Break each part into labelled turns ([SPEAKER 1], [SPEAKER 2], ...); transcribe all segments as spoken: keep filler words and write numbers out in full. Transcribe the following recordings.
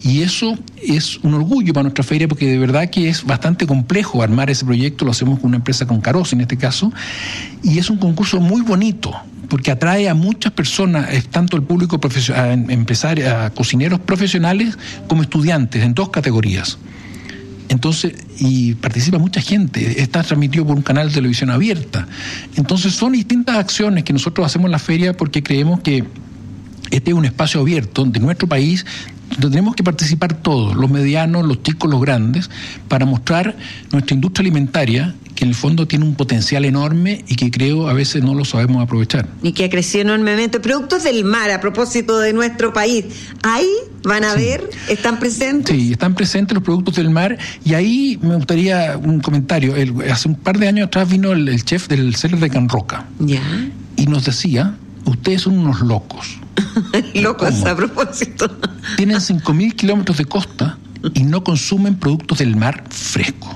[SPEAKER 1] Y eso es un orgullo para nuestra feria, porque de verdad que es bastante complejo armar ese proyecto. Lo hacemos con una empresa, con Caros en este caso, y es un concurso muy bonito, porque atrae a muchas personas, tanto el público profesional, a empresarios, a cocineros profesionales como estudiantes, en dos categorías. Entonces, y participa mucha gente, está transmitido por un canal de televisión abierta. Entonces son distintas acciones que nosotros hacemos en la feria, porque creemos que este es un espacio abierto de nuestro país, donde tenemos que participar todos, los medianos, los chicos, los grandes, para mostrar nuestra industria alimentaria, que en el fondo tiene un potencial enorme y que creo a veces no lo sabemos aprovechar.
[SPEAKER 2] Y que ha crecido enormemente. Productos del mar, a propósito de nuestro país, ¿ahí van a sí. ver? ¿Están presentes?
[SPEAKER 1] Sí, están presentes los productos del mar, y ahí me gustaría un comentario. El, hace un par de años atrás vino el, el chef del Celler de Can Roca.
[SPEAKER 2] Ya.
[SPEAKER 1] Y nos decía, ustedes son unos locos.
[SPEAKER 2] Locos, ¿cómo? A propósito.
[SPEAKER 1] Tienen cinco mil kilómetros de costa y no consumen productos del mar fresco.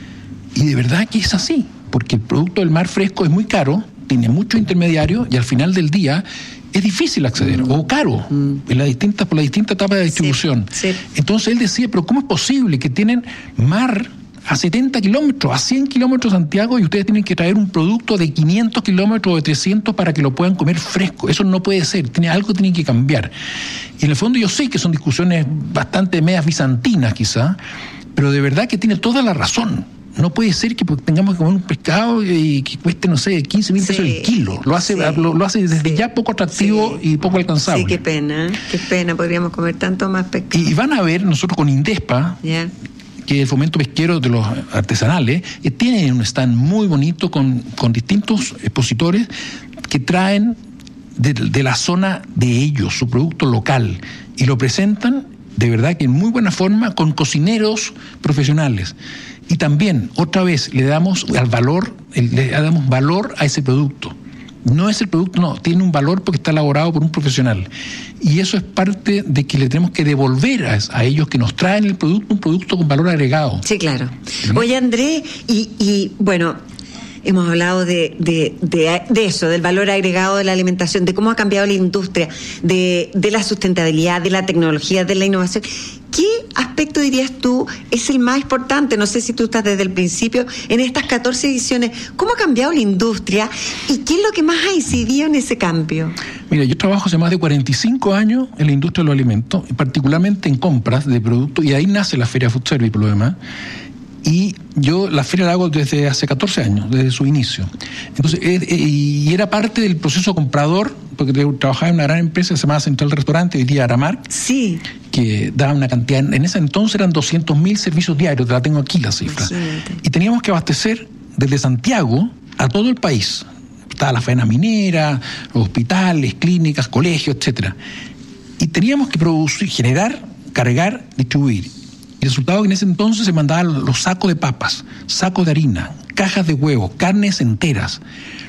[SPEAKER 1] Y de verdad que es así, porque el producto del mar fresco es muy caro, tiene muchos intermediarios y al final del día es difícil acceder, mm. o caro, mm. en la distinta, por la distinta etapa de distribución. Sí, sí. Entonces él decía, pero ¿cómo es posible que tienen mar a setenta kilómetros, a cien kilómetros de Santiago, y ustedes tienen que traer un producto de quinientos kilómetros o de trescientos para que lo puedan comer fresco? Eso no puede ser, tiene, algo tiene que cambiar. Y en el fondo yo sé que son discusiones bastante medias bizantinas quizá, pero de verdad que tiene toda la razón. No puede ser que tengamos que comer un pescado y que cueste, no sé, quince mil pesos sí, el kilo. Lo hace, sí, lo, lo hace desde sí, ya poco atractivo sí, y poco alcanzable.
[SPEAKER 2] Sí, qué pena, qué pena, podríamos comer tanto más pescado.
[SPEAKER 1] Y van a ver, nosotros con Indespa, yeah. que el fomento pesquero de los artesanales, eh, tiene un stand muy bonito con, con distintos expositores que traen de, de la zona de ellos, su producto local, y lo presentan de verdad que en muy buena forma con cocineros profesionales. Y también, otra vez, le damos al valor, le damos valor a ese producto. No es el producto, no, tiene un valor porque está elaborado por un profesional. Y eso es parte de que le tenemos que devolver a, a ellos que nos traen el producto, un producto con valor agregado.
[SPEAKER 2] Sí, claro. Oye, Andrés, y, y bueno, hemos hablado de, de, de, de eso, del valor agregado de la alimentación, de cómo ha cambiado la industria, de, de la sustentabilidad, de la tecnología, de la innovación. ¿Qué aspecto dirías tú es el más importante? No sé si tú estás desde el principio en estas catorce ediciones. ¿Cómo ha cambiado la industria y qué es lo que más ha incidido en ese cambio?
[SPEAKER 1] Mira, yo trabajo hace más de cuarenta y cinco años en la industria de los alimentos, particularmente en compras de productos, y ahí nace la Feria Food Service por lo demás. Y yo la feria la hago desde hace catorce años, desde su inicio. Entonces, eh, eh, y era parte del proceso comprador, porque trabajaba en una gran empresa que se llamaba Central Restaurante, hoy día Aramark,
[SPEAKER 2] sí,
[SPEAKER 1] que daba una cantidad, en ese entonces eran doscientos mil servicios diarios, te la tengo aquí la cifra. Excelente. Y teníamos que abastecer desde Santiago a todo el país. Estaba la faena minera, los hospitales, clínicas, colegios, etcétera. Y teníamos que producir, generar, cargar, distribuir. Y el resultado que en ese entonces se mandaban los sacos de papas, sacos de harina, cajas de huevos, carnes enteras.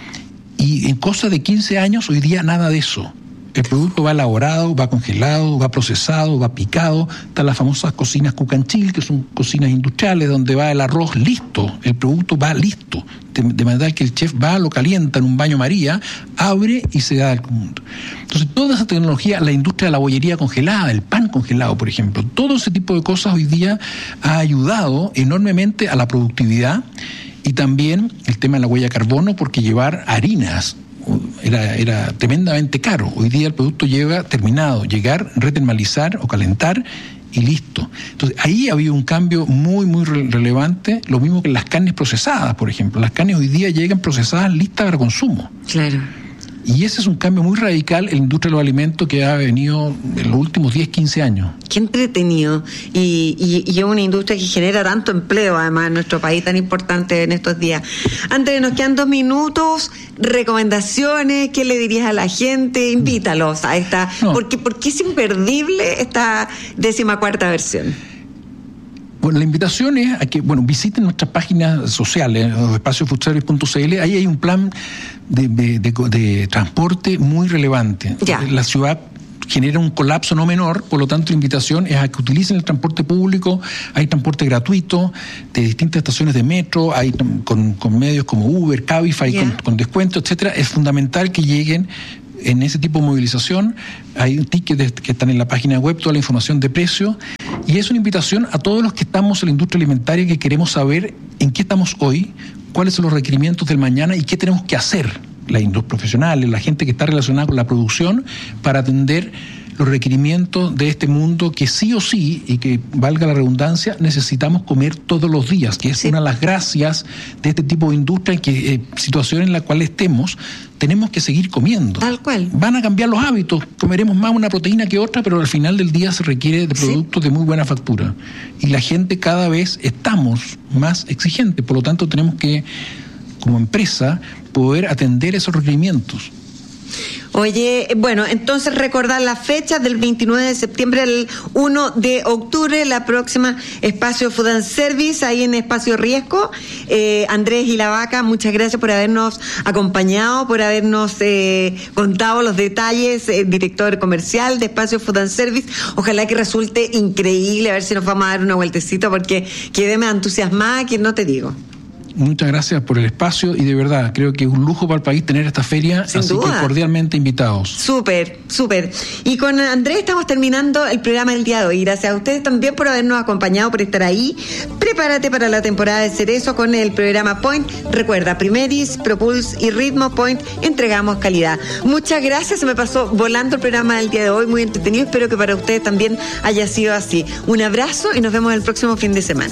[SPEAKER 1] Y en cosa de quince años, hoy día nada de eso. El producto va elaborado, va congelado, va procesado, va picado. Están las famosas cocinas cucanchil, que son cocinas industriales, donde va el arroz listo, el producto va listo. De, de manera que el chef va, lo calienta en un baño María, abre y se da al mundo. Entonces, toda esa tecnología, la industria de la bollería congelada, el pan congelado, por ejemplo, todo ese tipo de cosas hoy día ha ayudado enormemente a la productividad, y también el tema de la huella de carbono, porque llevar harinas Era, era tremendamente caro. Hoy día el producto llega terminado, llegar, retermalizar o calentar y listo. Entonces ahí había un cambio muy muy re- relevante, lo mismo que las carnes procesadas, por ejemplo. Las carnes hoy día llegan procesadas listas para consumo.
[SPEAKER 2] Claro.
[SPEAKER 1] Y ese es un cambio muy radical en la industria de los alimentos que ha venido en los últimos diez, quince años.
[SPEAKER 2] Qué entretenido. Y, y, y es una industria que genera tanto empleo, además, en nuestro país tan importante en estos días. Andrés, nos quedan dos minutos. Recomendaciones, ¿qué le dirías a la gente? Invítalos a esta... No. Porque, porque es imperdible esta décima cuarta versión.
[SPEAKER 1] Bueno, la invitación es a que, bueno, visiten nuestras páginas sociales, espacio food service punto c l. Ahí hay un plan de, de, de, de transporte muy relevante.
[SPEAKER 2] Ya.
[SPEAKER 1] La ciudad genera un colapso no menor, por lo tanto la invitación es a que utilicen el transporte público. Hay transporte gratuito de distintas estaciones de metro, hay con, con medios como Uber, Cabify, yeah. con, con descuento, etcétera. Es fundamental que lleguen en ese tipo de movilización. Hay tickets que están en la página web, toda la información de precio. Y es una invitación a todos los que estamos en la industria alimentaria que queremos saber en qué estamos hoy, cuáles son los requerimientos del mañana y qué tenemos que hacer, la industria profesional, la gente que está relacionada con la producción, para atender los requerimientos de este mundo que sí o sí, y que valga la redundancia, necesitamos comer todos los días, que es sí. una de las gracias de este tipo de industria, en que eh, situación en la cual estemos, tenemos que seguir comiendo.
[SPEAKER 2] Tal cual.
[SPEAKER 1] Van a cambiar los hábitos, comeremos más una proteína que otra, pero al final del día se requiere de productos sí. de muy buena factura. Y la gente cada vez estamos más exigentes, por lo tanto tenemos que, como empresa, poder atender esos requerimientos.
[SPEAKER 2] Oye, bueno, entonces recordar la fecha del veintinueve de septiembre al uno de octubre, la próxima Espacio Food and Service, ahí en Espacio Riesgo. Eh, Andrés y la Vaca, muchas gracias por habernos acompañado, por habernos eh, contado los detalles, eh, director comercial de Espacio Food and Service. Ojalá que resulte increíble, a ver si nos vamos a dar una vueltecita, porque quedé más entusiasmada que no te digo.
[SPEAKER 1] Muchas gracias por el espacio y de verdad creo que es un lujo para el país tener esta feria, Sin así duda. que cordialmente invitados.
[SPEAKER 2] Súper, súper. Y con Andrés estamos terminando el programa del día de hoy. Gracias a ustedes también por habernos acompañado, por estar ahí. Prepárate para la temporada de Cerezo con el programa Point. Recuerda, Primeris, Propulse y Ritmo Point, entregamos calidad. Muchas gracias, se me pasó volando el programa del día de hoy, muy entretenido. Espero que para ustedes también haya sido así. Un abrazo y nos vemos el próximo fin de semana.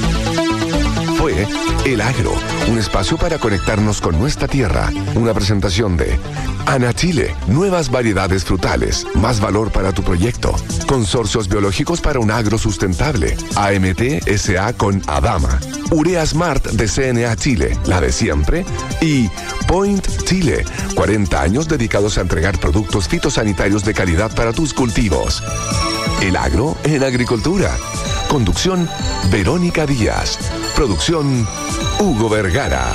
[SPEAKER 3] Fue El Agro, un espacio para conectarnos con nuestra tierra. Una presentación de Ana Chile, nuevas variedades frutales, más valor para tu proyecto. Consorcios biológicos para un agro sustentable. A M T S A con Adama. Urea Smart de C N A Chile, la de siempre. Y Point Chile, cuarenta años dedicados a entregar productos fitosanitarios de calidad para tus cultivos. El Agro en agricultura. Conducción, Verónica Díaz. Producción, Hugo Vergara.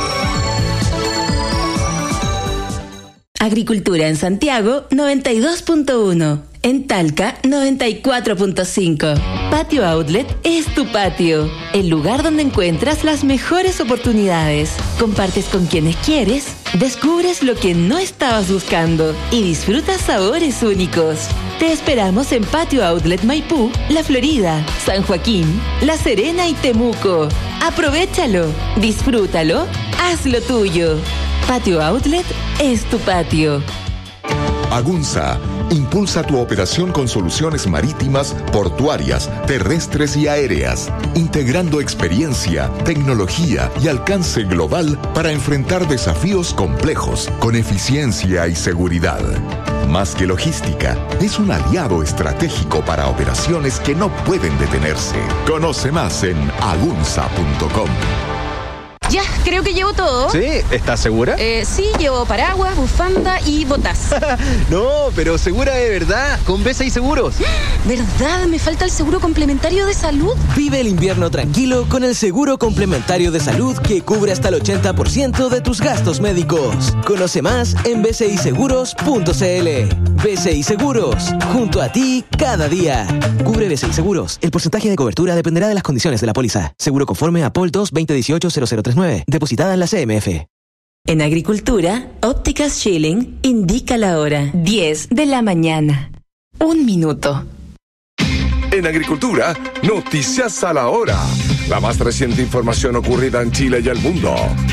[SPEAKER 4] Agricultura en Santiago, noventa y dos punto uno. En Talca, noventa y cuatro punto cinco. Patio Outlet es tu patio, el lugar donde encuentras las mejores oportunidades. Compartes con quienes quieres, descubres lo que no estabas buscando y disfrutas sabores únicos. Te esperamos en Patio Outlet Maipú, La Florida, San Joaquín, La Serena y Temuco. Aprovechalo, disfrútalo, hazlo tuyo. Patio Outlet es tu patio.
[SPEAKER 5] Agunza impulsa tu operación con soluciones marítimas, portuarias, terrestres y aéreas, integrando experiencia, tecnología y alcance global para enfrentar desafíos complejos con eficiencia y seguridad. Más que logística, es un aliado estratégico para operaciones que no pueden detenerse. Conoce más en agunza punto com.
[SPEAKER 6] Ya, creo que llevo todo.
[SPEAKER 7] ¿Sí? ¿Estás segura?
[SPEAKER 6] Eh, sí, llevo paraguas, bufanda y botas.
[SPEAKER 7] No, pero segura de verdad, con B C I Seguros.
[SPEAKER 6] ¿Verdad? Me falta el seguro complementario de salud.
[SPEAKER 8] Vive el invierno tranquilo con el seguro complementario de salud que cubre hasta el ochenta por ciento de tus gastos médicos. Conoce más en b c i seguros punto c l. B C I Seguros, junto a ti cada día. Cubre B C I Seguros. El porcentaje de cobertura dependerá de las condiciones de la póliza. Seguro conforme a P O L dos veinte dieciocho cero cero tres nueve. Depositada en la C M F.
[SPEAKER 4] En Agricultura, Ópticas Schilling indica la hora. diez de la mañana. Un minuto.
[SPEAKER 3] En Agricultura, noticias a la hora. La más reciente información ocurrida en Chile y el mundo.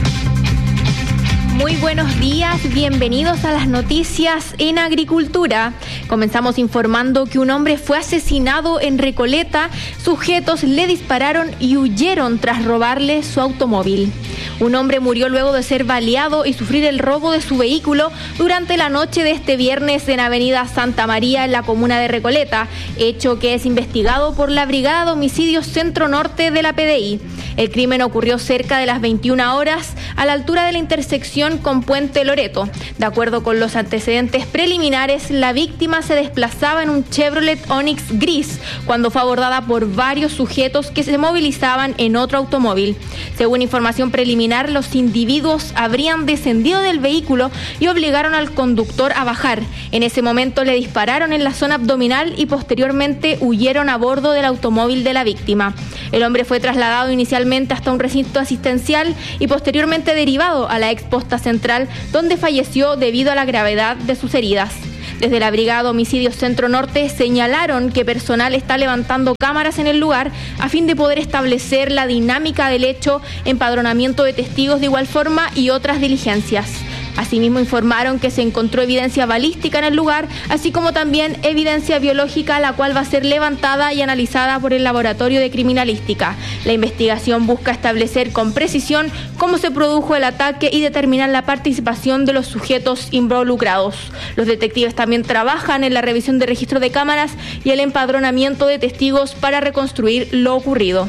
[SPEAKER 9] Muy buenos días, bienvenidos a las noticias en Agricultura. Comenzamos informando que un hombre fue asesinado en Recoleta. Sujetos le dispararon y huyeron tras robarle su automóvil. Un hombre murió luego de ser baleado y sufrir el robo de su vehículo durante la noche de este viernes en Avenida Santa María, en la comuna de Recoleta, hecho que es investigado por la Brigada de Homicidios Centro Norte de la P D I. El crimen ocurrió cerca de las veintiuna horas, a la altura de la intersección con Puente Loreto. De acuerdo con los antecedentes preliminares, la víctima se desplazaba en un Chevrolet Onix gris cuando fue abordada por varios sujetos que se movilizaban en otro automóvil. Según información preliminar, los individuos habrían descendido del vehículo y obligaron al conductor a bajar. En ese momento le dispararon en la zona abdominal y posteriormente huyeron a bordo del automóvil de la víctima. El hombre fue trasladado inicialmente hasta un recinto asistencial y posteriormente derivado a la ex posta central, donde falleció debido a la gravedad de sus heridas. Desde la Brigada Homicidios Centro Norte señalaron que personal está levantando cámaras en el lugar a fin de poder establecer la dinámica del hecho, empadronamiento de testigos de igual forma y otras diligencias. Asimismo informaron que se encontró evidencia balística en el lugar, así como también evidencia biológica, la cual va a ser levantada y analizada por el Laboratorio de Criminalística. La investigación busca establecer con precisión cómo se produjo el ataque y determinar la participación de los sujetos involucrados. Los detectives también trabajan en la revisión de registro de cámaras y el empadronamiento de testigos para reconstruir lo ocurrido.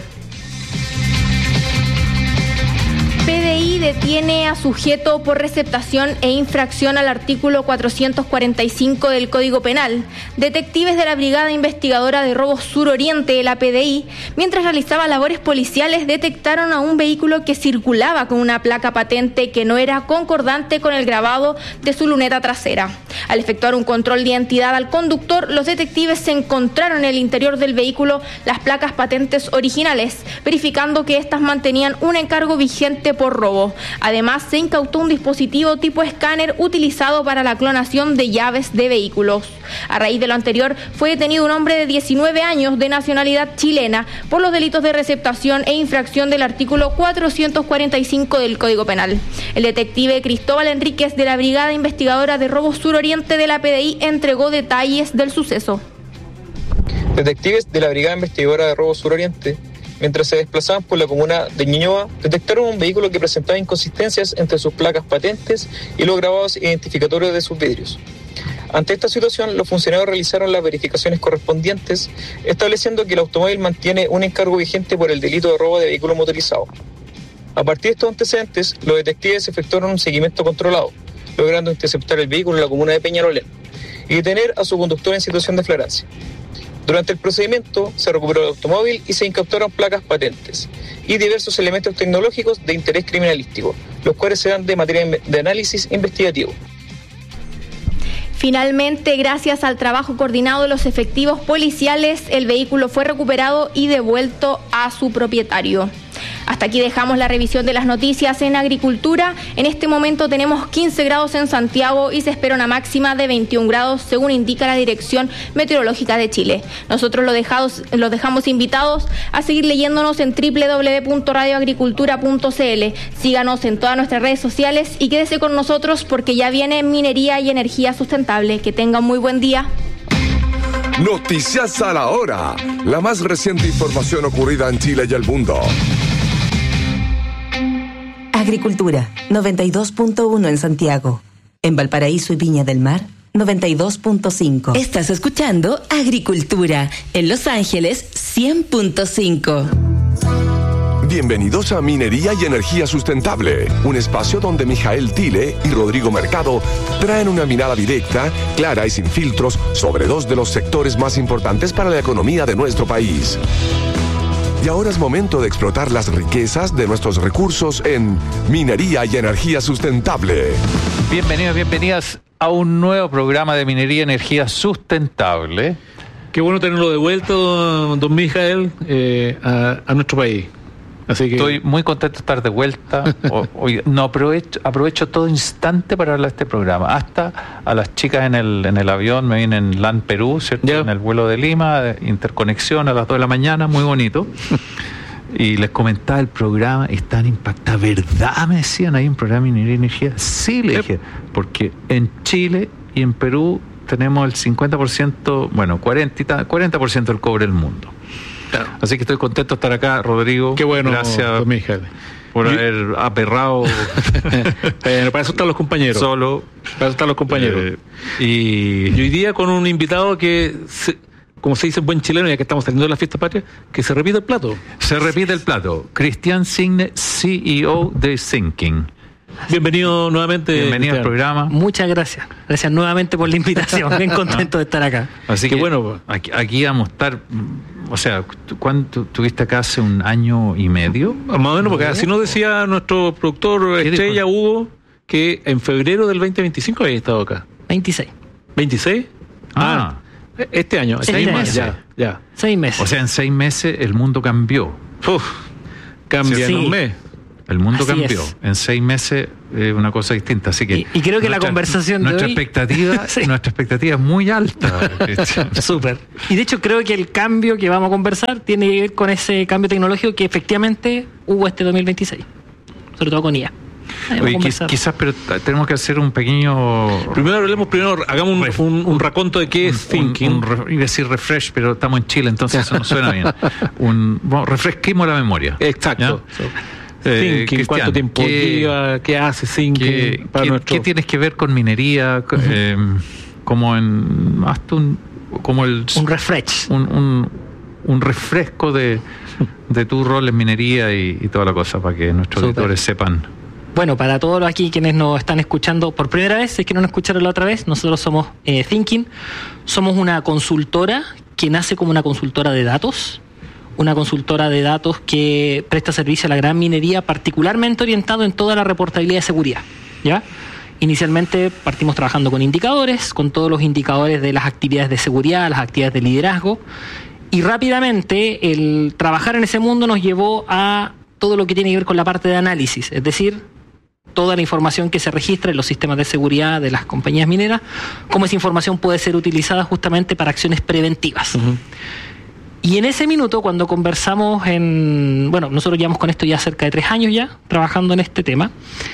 [SPEAKER 9] P D I detiene a sujeto por receptación e infracción al artículo cuatrocientos cuarenta y cinco del Código Penal. Detectives de la Brigada Investigadora de Robos Sur Oriente de la P D I, mientras realizaba labores policiales, detectaron a un vehículo que circulaba con una placa patente que no era concordante con el grabado de su luneta trasera. Al efectuar un control de identidad al conductor, los detectives se encontraron en el interior del vehículo las placas patentes originales, verificando que éstas mantenían un encargo vigente por robo. Además, se incautó un dispositivo tipo escáner utilizado para la clonación de llaves de vehículos. A raíz de lo anterior, fue detenido un hombre de diecinueve años de nacionalidad chilena por los delitos de receptación e infracción del artículo cuatrocientos cuarenta y cinco del Código Penal. El detective Cristóbal Enríquez de la Brigada Investigadora de Robos Sur Oriente de la P D I entregó detalles del suceso.
[SPEAKER 10] Detectives de la Brigada Investigadora de Robos Sur Oriente, mientras se desplazaban por la comuna de Ñuñoa, detectaron un vehículo que presentaba inconsistencias entre sus placas patentes y los grabados identificatorios de sus vidrios. Ante esta situación, los funcionarios realizaron las verificaciones correspondientes, estableciendo que el automóvil mantiene un encargo vigente por el delito de robo de vehículo motorizado. A partir de estos antecedentes, los detectives efectuaron un seguimiento controlado, logrando interceptar el vehículo en la comuna de Peñalolén y detener a su conductor en situación de flagrancia. Durante el procedimiento se recuperó el automóvil y se incautaron placas patentes y diversos elementos tecnológicos de interés criminalístico, los cuales serán de materia de análisis investigativo.
[SPEAKER 9] Finalmente, gracias al trabajo coordinado de los efectivos policiales, el vehículo fue recuperado y devuelto a su propietario. Hasta aquí dejamos la revisión de las noticias en agricultura. En este momento tenemos quince grados en Santiago y se espera una máxima de veintiún grados, según indica la Dirección Meteorológica de Chile. Nosotros los dejamos, los dejamos invitados a seguir leyéndonos en doble u doble u doble u punto radio agricultura punto c l. Síganos en todas nuestras redes sociales y quédese con nosotros porque ya viene Minería y Energía Sustentable. Que tenga un muy buen día.
[SPEAKER 3] Noticias a la hora. La más reciente información ocurrida en Chile y el mundo.
[SPEAKER 4] Agricultura, noventa y dos punto uno en Santiago. En Valparaíso y Viña del Mar, noventa y dos punto cinco. Estás escuchando Agricultura. En Los Ángeles, cien punto cinco.
[SPEAKER 3] Bienvenidos a Minería y Energía Sustentable, un espacio donde Mijael Tile y Rodrigo Mercado traen una mirada directa, clara y sin filtros sobre dos de los sectores más importantes para la economía de nuestro país. Y ahora es momento de explotar las riquezas de nuestros recursos en Minería y Energía Sustentable.
[SPEAKER 11] Bienvenidos, bienvenidas a un nuevo programa de Minería y Energía Sustentable.
[SPEAKER 12] Qué bueno tenerlo de vuelta, don Mijael, eh, a, a nuestro país. Así que...
[SPEAKER 11] Estoy muy contento de estar de vuelta. O, hoy, no aprovecho, aprovecho todo instante para hablar de este programa. Hasta a las chicas en el en el avión, me vienen en LAN Perú, ¿cierto? Yeah. En el vuelo de Lima, interconexión a las dos de la mañana, muy bonito. Y les comentaba el programa, están impactados. ¿Verdad? Me decían, ¿hay un programa de minería y energía? Sí, le dije, porque en Chile y en Perú tenemos el cincuenta por ciento, bueno, cuarenta, cuarenta por ciento del cobre del mundo. Claro. Así que estoy contento de estar acá, Rodrigo.
[SPEAKER 12] Qué bueno,
[SPEAKER 11] gracias
[SPEAKER 12] Mijael,
[SPEAKER 11] por haber aperrado.
[SPEAKER 12] eh, para eso están los compañeros.
[SPEAKER 11] Solo.
[SPEAKER 12] Para eso están los compañeros.
[SPEAKER 11] Eh, y...
[SPEAKER 12] y hoy día con un invitado que, se, como se dice en buen chileno, ya que estamos saliendo de la fiesta patria, que se repite el plato.
[SPEAKER 11] Se repite el plato. Cristian Signe, C E O de Thinking.
[SPEAKER 12] Bienvenido nuevamente.
[SPEAKER 11] Bienvenido al programa.
[SPEAKER 13] Muchas gracias. Gracias nuevamente por la invitación. Bien contento de estar acá.
[SPEAKER 11] Así que, que bueno, aquí, aquí vamos a estar. O sea, ¿cuánto tuviste acá hace un año y medio?
[SPEAKER 12] Más o menos, porque así nos decía nuestro productor estrella, Hugo, que en febrero del veinte veinticinco había estado acá.
[SPEAKER 13] veintiséis.
[SPEAKER 12] ¿veintiséis? Ah, ah este año.
[SPEAKER 11] Seis meses.
[SPEAKER 12] Ya, ya.
[SPEAKER 13] Seis meses.
[SPEAKER 11] O sea, en seis meses el mundo cambió.
[SPEAKER 12] Uf, cambia
[SPEAKER 13] sí.
[SPEAKER 12] en un mes.
[SPEAKER 11] El mundo
[SPEAKER 13] Así
[SPEAKER 11] cambió.
[SPEAKER 13] es.
[SPEAKER 11] En seis meses es una cosa distinta. Así que
[SPEAKER 13] y, y creo que nuestra, la conversación de
[SPEAKER 11] nuestra
[SPEAKER 13] hoy...
[SPEAKER 11] expectativa, sí. nuestra expectativa es muy alta.
[SPEAKER 13] Súper. Y de hecho creo que el cambio que vamos a conversar tiene que ver con ese cambio tecnológico que efectivamente hubo este dos mil veintiséis, sobre todo con I A.
[SPEAKER 11] Oye, quizás, pero tenemos que hacer un pequeño...
[SPEAKER 12] Primero hablemos, primero hagamos un, un, un raconto de qué es
[SPEAKER 11] un,
[SPEAKER 12] thinking.
[SPEAKER 11] Un, un, iba a decir refresh, pero estamos en Chile, entonces eso no suena bien. Un, bueno, refresquemos la memoria.
[SPEAKER 12] Exacto.
[SPEAKER 11] Eh,
[SPEAKER 12] thinking, cuánto tiempo
[SPEAKER 11] ¿qué,
[SPEAKER 12] lleva, qué hace thinking.
[SPEAKER 11] ¿Qué,
[SPEAKER 12] para
[SPEAKER 11] qué,
[SPEAKER 12] nuestro...
[SPEAKER 11] ¿qué tienes que ver con minería? Uh-huh. Eh, como en... Hasta un, como el,
[SPEAKER 13] un refresh.
[SPEAKER 11] Un, un, un refresco de, de tu rol en minería y, y toda la cosa, para que nuestros Super. auditores sepan.
[SPEAKER 13] Bueno, para todos aquí quienes nos están escuchando por primera vez, si es que no nos escucharon la otra vez, nosotros somos eh, Thinking, somos una consultora que nace como una consultora de datos, una consultora de datos que presta servicio a la gran minería, particularmente orientado en toda la reportabilidad de seguridad, ¿ya? Inicialmente partimos trabajando con indicadores, con todos los indicadores de las actividades de seguridad, las actividades de liderazgo, y rápidamente el trabajar en ese mundo nos llevó a todo lo que tiene que ver con la parte de análisis, es decir, toda la información que se registra en los sistemas de seguridad de las compañías mineras, cómo esa información puede ser utilizada justamente para acciones preventivas. Uh-huh. Y en ese minuto, cuando conversamos en... Bueno, nosotros llevamos con esto ya cerca de tres años ya, trabajando en este tema,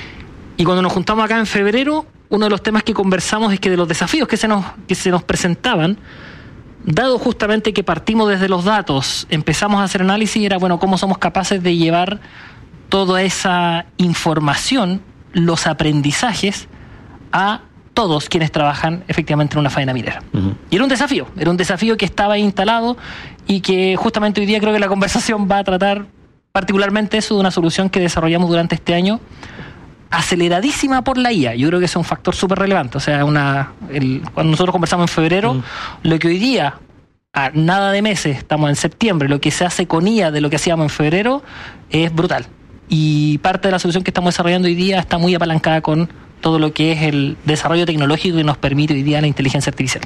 [SPEAKER 13] y cuando nos juntamos acá en febrero, uno de los temas que conversamos es que de los desafíos que se nos, que se nos presentaban, dado justamente que partimos desde los datos, empezamos a hacer análisis, era, bueno, cómo somos capaces de llevar toda esa información, los aprendizajes, a todos quienes trabajan efectivamente en una faena minera. Uh-huh. Y era un desafío, era un desafío que estaba instalado y que justamente hoy día creo que la conversación va a tratar particularmente eso de una solución que desarrollamos durante este año, aceleradísima por la I A. Yo creo que ese es un factor súper relevante. O sea, una el, cuando nosotros conversamos en febrero, uh-huh. lo que hoy día, a nada de meses, estamos en septiembre, lo que se hace con I A de lo que hacíamos en febrero es brutal. Y parte de la solución que estamos desarrollando hoy día está muy apalancada con todo lo que es el desarrollo tecnológico que nos permite hoy día la inteligencia artificial.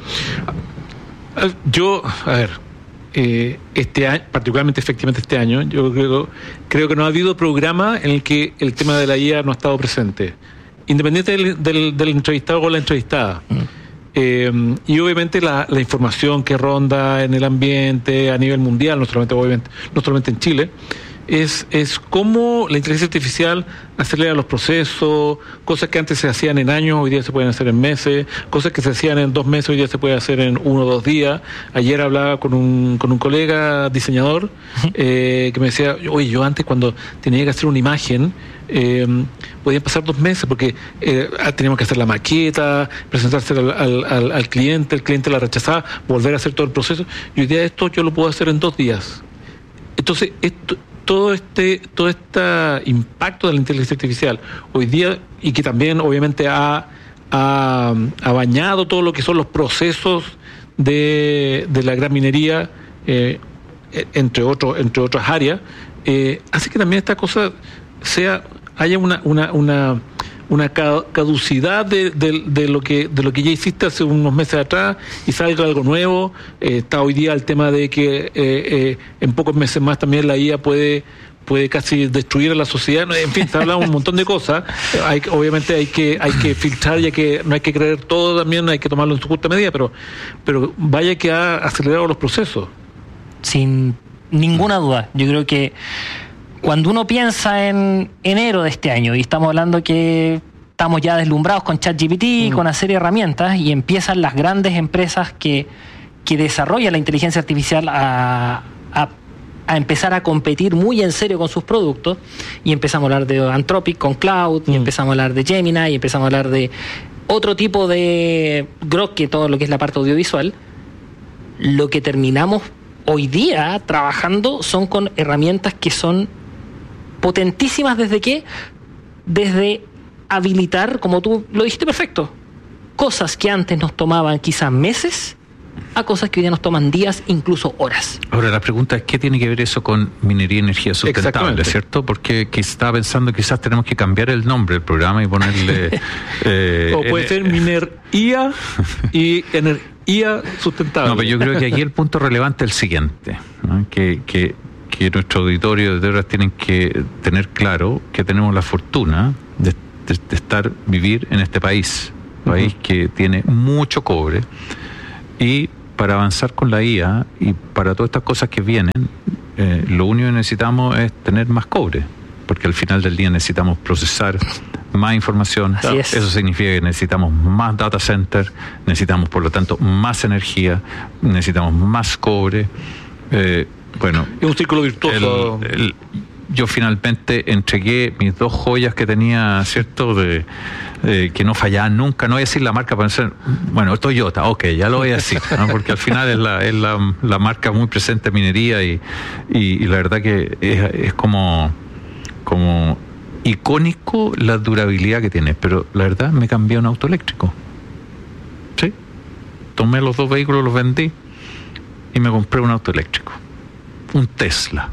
[SPEAKER 12] Yo, a ver, eh, este año, particularmente efectivamente este año, yo creo, creo que no ha habido programa en el que el tema de la I A no ha estado presente, independiente del, del, del entrevistado o la entrevistada. Mm. Eh, y obviamente la, la información que ronda en el ambiente a nivel mundial, no solamente, obviamente, no solamente en Chile, es, es cómo la inteligencia artificial acelera los procesos, cosas que antes se hacían en años, hoy día se pueden hacer en meses, cosas que se hacían en dos meses, hoy día se puede hacer en uno o dos días. Ayer hablaba con un, con un colega diseñador eh, que me decía, oye, yo antes cuando tenía que hacer una imagen, eh, podían pasar dos meses porque eh, teníamos que hacer la maqueta, presentarse al, al, al, al cliente, el cliente la rechazaba, volver a hacer todo el proceso, y hoy día esto yo lo puedo hacer en dos días. Entonces, esto... todo este todo este impacto de la inteligencia artificial hoy día, y que también obviamente ha, ha, ha bañado todo lo que son los procesos de, de la gran minería, eh, entre otros entre otras áreas, eh, hace que también esta cosa sea haya una una una una caducidad de, de, de lo que de lo que ya hiciste hace unos meses atrás y salga algo nuevo. Eh, está hoy día el tema de que eh, eh, en pocos meses más también la I A puede puede casi destruir a la sociedad. En fin, se habla un montón de cosas. Hay, obviamente hay que hay que filtrar, ya que no hay que creer todo, también hay que tomarlo en su justa medida, pero pero vaya que ha acelerado los procesos.
[SPEAKER 13] Sin ninguna duda. Yo creo que cuando uno piensa en enero de este año, y estamos hablando que estamos ya deslumbrados con ChatGPT, mm. con una serie de herramientas, y empiezan las grandes empresas que, que desarrollan la inteligencia artificial a, a, a empezar a competir muy en serio con sus productos, y empezamos a hablar de Anthropic con Cloud, mm. y empezamos a hablar de Gemini, y empezamos a hablar de otro tipo de Grok, que todo lo que es la parte audiovisual. Lo que terminamos hoy día trabajando son con herramientas que son potentísimas. ¿Desde qué? Desde habilitar, como tú lo dijiste perfecto, cosas que antes nos tomaban quizás meses a cosas que hoy día nos toman días, incluso horas.
[SPEAKER 11] Ahora, la pregunta es, ¿qué tiene que ver eso con minería y energía sustentable, cierto? Porque que estaba pensando quizás tenemos que cambiar el nombre del programa y ponerle...
[SPEAKER 12] eh, o puede en, ser minería y energía sustentable.
[SPEAKER 11] No, pero yo creo que aquí el punto relevante es el siguiente, ¿no? que... que que nuestro auditorio de horas tienen que tener claro que tenemos la fortuna de, de, de estar, vivir en este país, país uh-huh. que tiene mucho cobre, y para avanzar con la I A y para todas estas cosas que vienen, eh, lo único que necesitamos es tener más cobre, porque al final del día necesitamos procesar más información.
[SPEAKER 13] Así es.
[SPEAKER 11] Eso significa que necesitamos más data center, necesitamos por lo tanto más energía, necesitamos más cobre. Eh, bueno,
[SPEAKER 12] es un círculo virtuoso.
[SPEAKER 11] El, el, yo finalmente entregué mis dos joyas que tenía, ¿cierto? De, eh, que no fallaban nunca. No voy a decir la marca para decir, bueno, Toyota, ok, ya lo voy a decir, ¿no? Porque al final es la, es la, la marca muy presente en minería y, y, y la verdad que es, es como, como icónico la durabilidad que tiene. Pero la verdad me cambié a un auto eléctrico. ¿Sí? Tomé los dos vehículos, los vendí y me compré un auto eléctrico. Un Tesla.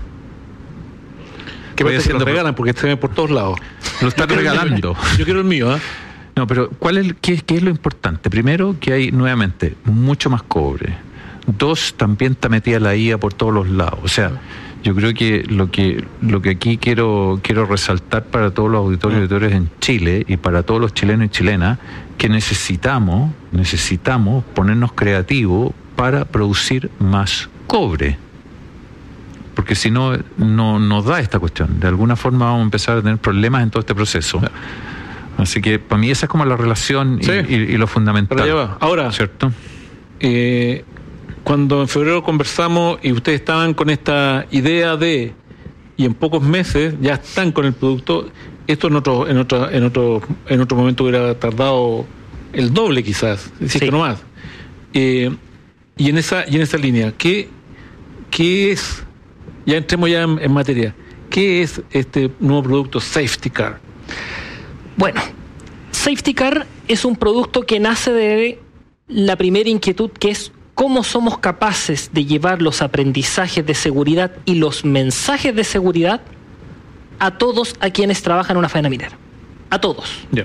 [SPEAKER 12] Que parece que lo regalan porque se ve por todos lados.
[SPEAKER 11] Lo están regalando.
[SPEAKER 12] Yo quiero el mío, ¿eh?
[SPEAKER 11] No, pero ¿cuál es, qué, qué es lo importante? Primero, que hay nuevamente mucho más cobre. Dos, también está metida la I A por todos los lados. O sea, yo creo que lo que lo que aquí quiero quiero resaltar para todos los auditores y auditores en Chile y para todos los chilenos y chilenas, que necesitamos, necesitamos ponernos creativos para producir más cobre. Porque si no, no nos da esta cuestión. De alguna forma vamos a empezar a tener problemas en todo este proceso. Así que para mí esa es como la relación y, sí. y, y lo fundamental.
[SPEAKER 12] Ahora,
[SPEAKER 11] ¿cierto?
[SPEAKER 12] Eh, cuando en febrero conversamos y ustedes estaban con esta idea de, y en pocos meses ya están con el producto, esto en otro, en otro, en otro, en otro momento hubiera tardado el doble quizás, si es que no más. Eh, y en esa, y en esa línea, ¿qué, qué es? Ya entremos ya en, en materia. ¿Qué es este nuevo producto Safety Car?
[SPEAKER 13] Bueno, Safety Car es un producto que nace de la primera inquietud, que es cómo somos capaces de llevar los aprendizajes de seguridad y los mensajes de seguridad a todos a quienes trabajan en una faena minera. A todos.
[SPEAKER 12] Yeah.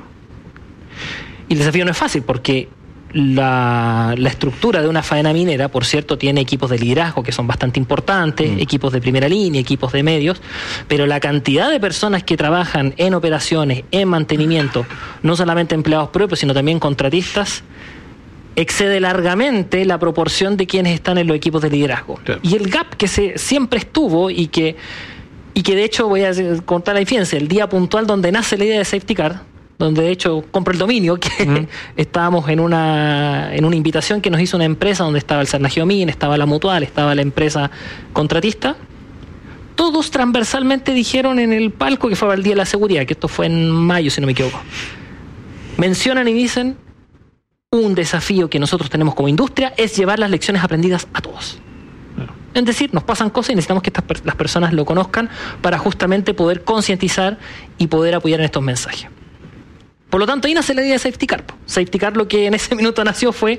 [SPEAKER 13] Y el desafío no es fácil porque La, la estructura de una faena minera, por cierto, tiene equipos de liderazgo que son bastante importantes, mm. equipos de primera línea, equipos de medios, pero la cantidad de personas que trabajan en operaciones, en mantenimiento, no solamente empleados propios, sino también contratistas, excede largamente la proporción de quienes están en los equipos de liderazgo. Sí. Y el gap que se, siempre estuvo y que, y que de hecho voy a contar la diferencia, el día puntual donde nace la idea de Safety Car, donde de hecho compro el dominio, que uh-huh. estábamos en una en una invitación que nos hizo una empresa donde estaba el Sarnagiomín, estaba la Mutual, estaba la empresa contratista. Todos transversalmente dijeron en el palco, que fue el Día de la Seguridad, que esto fue en mayo, si no me equivoco, mencionan y dicen: un desafío que nosotros tenemos como industria es llevar las lecciones aprendidas a todos. Es decir, nos pasan cosas y necesitamos que estas, las personas lo conozcan para justamente poder concientizar y poder apoyar en estos mensajes. Por lo tanto, ahí nace la idea de Safety Car. Safety Car, lo que en ese minuto nació fue: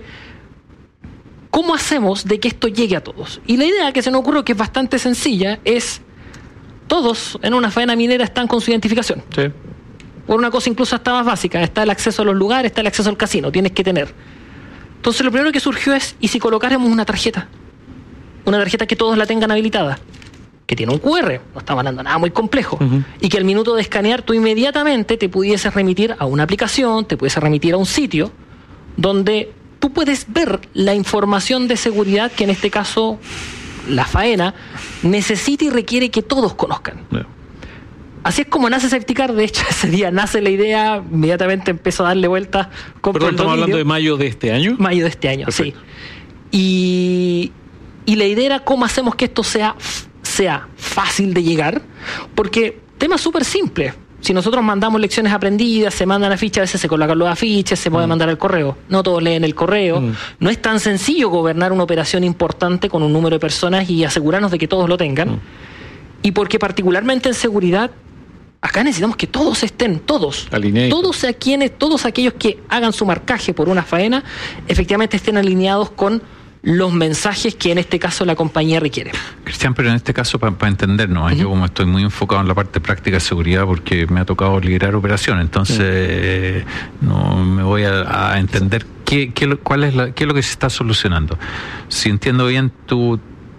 [SPEAKER 13] ¿cómo hacemos de que esto llegue a todos? Y la idea que se nos ocurrió, que es bastante sencilla, es: todos en una faena minera están con su identificación.
[SPEAKER 12] Sí.
[SPEAKER 13] Por una cosa incluso hasta más básica, está el acceso a los lugares, está el acceso al casino, tienes que tener. Entonces lo primero que surgió es: ¿y si colocáramos una tarjeta? Una tarjeta que todos la tengan habilitada, que tiene un cu erre, no estamos hablando de nada muy complejo, uh-huh. y que al minuto de escanear tú inmediatamente te pudieses remitir a una aplicación, te pudieses remitir a un sitio donde tú puedes ver la información de seguridad que en este caso la faena necesita y requiere que todos conozcan. Yeah. Así es como nace Safety Car. De hecho, ese día nace la idea, inmediatamente empezó a darle vueltas.
[SPEAKER 12] Perdón, estamos hablando de mayo de este año.
[SPEAKER 13] Mayo de este año, perfecto. Sí. Y, y la idea era cómo hacemos que esto sea sea fácil de llegar, porque tema súper simple. Si nosotros mandamos lecciones aprendidas, se mandan afiches, a veces se colocan los afiches, se puede mm. mandar al correo. No todos leen el correo. Mm. No es tan sencillo gobernar una operación importante con un número de personas y asegurarnos de que todos lo tengan. Mm. Y porque particularmente en seguridad, acá necesitamos que todos estén, todos, alineados. Todos a quienes, todos aquellos que hagan su marcaje por una faena, efectivamente estén alineados con los mensajes que en este caso la compañía requiere.
[SPEAKER 11] Cristian, pero en este caso, para pa entendernos, uh-huh. yo como estoy muy enfocado en la parte práctica de seguridad porque me ha tocado liderar operaciones, entonces uh-huh. eh, no me voy a, a entender qué, qué, cuál es la, qué es lo que se está solucionando. Si entiendo bien, tú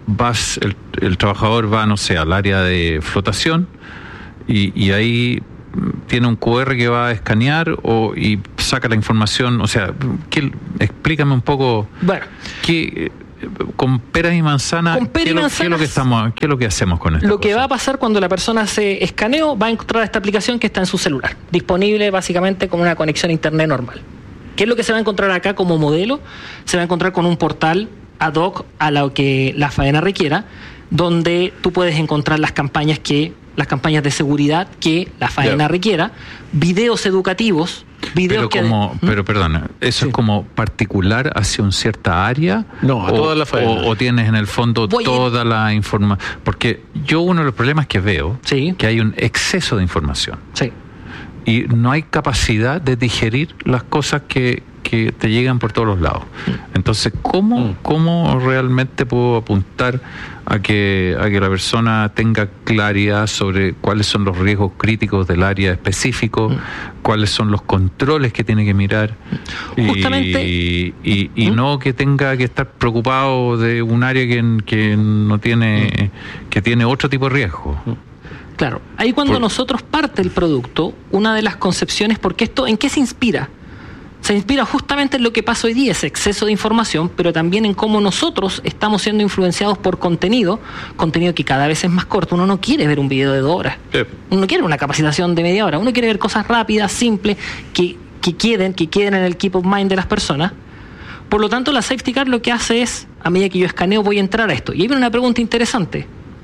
[SPEAKER 11] vas, el, el trabajador va, no sé, al área de flotación y, y ahí tiene un cu erre que va a escanear o, y saca la información, o sea, ¿qué, explícame un poco,
[SPEAKER 13] bueno,
[SPEAKER 11] qué, con peras y manzanas,
[SPEAKER 13] con peras
[SPEAKER 11] ¿qué,
[SPEAKER 13] y
[SPEAKER 11] lo,
[SPEAKER 13] manzanas,
[SPEAKER 11] ¿qué es lo que estamos, qué es lo que hacemos con esto?
[SPEAKER 13] Lo que va a pasar cuando la persona hace escaneo, va a encontrar esta aplicación que está en su celular, disponible básicamente con una conexión a internet normal. ¿Qué es lo que se va a encontrar acá como modelo? Se va a encontrar con un portal ad hoc a lo que la faena requiera, donde tú puedes encontrar las campañas que las campañas de seguridad que la faena yeah. requiera, videos educativos, videos
[SPEAKER 11] pero
[SPEAKER 13] que
[SPEAKER 11] como,
[SPEAKER 13] de...
[SPEAKER 11] pero perdona, eso sí. es como particular hacia una cierta área,
[SPEAKER 12] no, a
[SPEAKER 11] o,
[SPEAKER 12] toda la faena,
[SPEAKER 11] o, o tienes en el fondo Voy toda ir. la información, porque yo uno de los problemas que veo
[SPEAKER 13] sí.
[SPEAKER 11] que hay un exceso de información.
[SPEAKER 13] Sí.
[SPEAKER 11] Y no hay capacidad de digerir las cosas que, que te llegan por todos los lados. Entonces, ¿cómo, mm. ¿cómo realmente puedo apuntar a que, a que la persona tenga claridad sobre cuáles son los riesgos críticos del área específico, mm. cuáles son los controles que tiene que mirar?
[SPEAKER 13] Justamente.
[SPEAKER 11] Y, y, y ¿Mm? no que tenga que estar preocupado de un área que, que no tiene, mm. que tiene otro tipo de riesgo.
[SPEAKER 13] Mm. Claro, ahí cuando Por... nosotros parte el producto, una de las concepciones, porque esto, ¿en qué se inspira? Se inspira justamente en lo que pasa hoy día, ese exceso de información, pero también en cómo nosotros estamos siendo influenciados por contenido, contenido que cada vez es más corto. Uno no quiere ver un video de dos horas, sí. uno no quiere una capacitación de media hora, uno quiere ver cosas rápidas, simples, que, que queden, que queden en el keep of mind de las personas. Por lo tanto, la Safety Car lo que hace es, a medida que yo escaneo, voy a entrar a esto. Y ahí viene una pregunta interesante.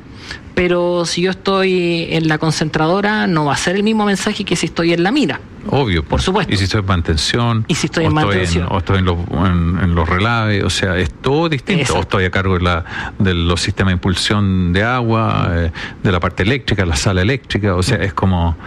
[SPEAKER 13] Pero si yo estoy en la concentradora, no va a ser el mismo mensaje que si estoy en la mira.
[SPEAKER 11] Obvio.
[SPEAKER 13] Por supuesto.
[SPEAKER 11] Y si estoy en mantención.
[SPEAKER 13] Y si estoy en mantención.
[SPEAKER 11] Estoy en, o estoy en los, en, en los relaves, o sea, es todo distinto. Exacto. O estoy a cargo de, la, de los sistemas de impulsión de agua, eh, de la parte eléctrica, la sala eléctrica, o sea, es como...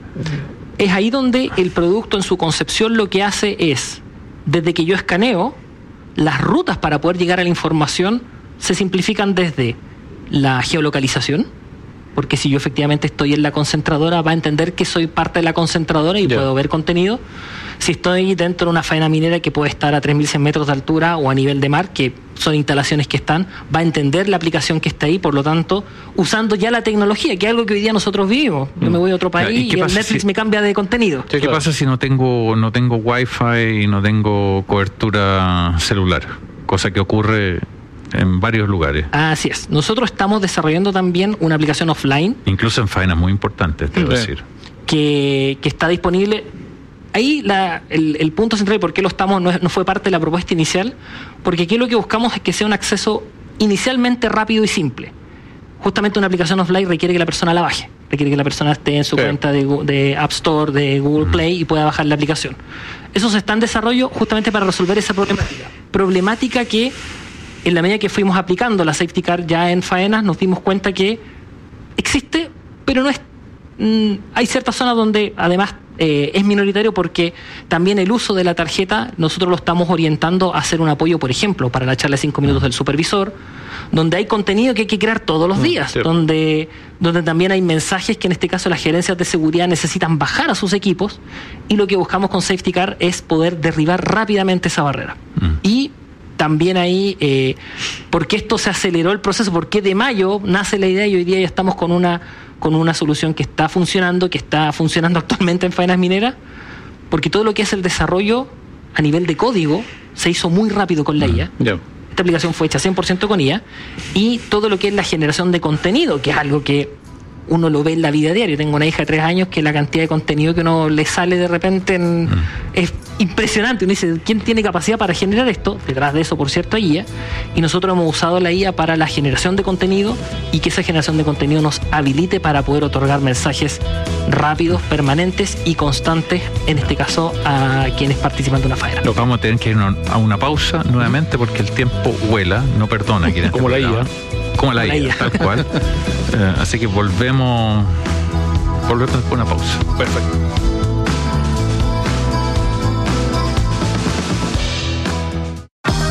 [SPEAKER 13] Es ahí donde el producto en su concepción lo que hace es, desde que yo escaneo, las rutas para poder llegar a la información se simplifican desde la geolocalización, porque si yo efectivamente estoy en la concentradora, va a entender que soy parte de la concentradora y yeah. puedo ver contenido. Si estoy dentro de una faena minera que puede estar a tres mil cien metros de altura o a nivel de mar, que son instalaciones que están, va a entender la aplicación que está ahí, por lo tanto, usando ya la tecnología, que es algo que hoy día nosotros vivimos. Yo me voy a otro país y, y el Netflix si, me cambia de contenido.
[SPEAKER 11] ¿Qué claro. pasa si no tengo, no tengo Wi-Fi y no tengo cobertura celular? Cosa que ocurre en varios lugares.
[SPEAKER 13] Así es. Nosotros estamos desarrollando también una aplicación offline.
[SPEAKER 11] Incluso en faenas muy importantes, debo sí. decir.
[SPEAKER 13] Que, que está disponible. Ahí la, el, el punto central y por qué lo estamos no, es, no fue parte de la propuesta inicial, porque aquí lo que buscamos es que sea un acceso inicialmente rápido y simple. Justamente una aplicación offline requiere que la persona la baje, requiere que la persona esté en su sí. cuenta de, de App Store, de Google mm. Play y pueda bajar la aplicación. Eso se está en desarrollo justamente para resolver esa problemática. Problemática que en la medida que fuimos aplicando la Safety Car ya en faenas, nos dimos cuenta que existe, pero no es... Mmm, hay ciertas zonas donde además eh, es minoritario, porque también el uso de la tarjeta nosotros lo estamos orientando a hacer un apoyo, por ejemplo, para la charla de cinco minutos del supervisor, donde hay contenido que hay que crear todos los días, sí. donde, donde también hay mensajes que en este caso las gerencias de seguridad necesitan bajar a sus equipos, y lo que buscamos con Safety Car es poder derribar rápidamente esa barrera. Mm. Y también ahí, eh, ¿por qué esto se aceleró el proceso? ¿Por qué de mayo nace la idea y hoy día ya estamos con una, con una solución que está funcionando, que está funcionando actualmente en faenas mineras? Porque todo lo que es el desarrollo a nivel de código se hizo muy rápido con la I A. Yeah. Esta aplicación fue hecha cien por ciento con I A, y todo lo que es la generación de contenido, que es algo que uno lo ve en la vida diaria. Tengo una hija de tres años que la cantidad de contenido que uno le sale de repente en, mm. es impresionante. Uno dice, ¿quién tiene capacidad para generar esto? Detrás de eso, por cierto, hay I A, y nosotros hemos usado la I A para la generación de contenido, y que esa generación de contenido nos habilite para poder otorgar mensajes rápidos, permanentes y constantes, en este caso a quienes participan de una faena.
[SPEAKER 11] Nos vamos a tener que ir a una pausa nuevamente, porque el tiempo vuela, no perdona.
[SPEAKER 12] Como la I A.
[SPEAKER 11] Como la I A, tal cual. eh, así que volvemos, volvemos después de una pausa.
[SPEAKER 12] Perfecto.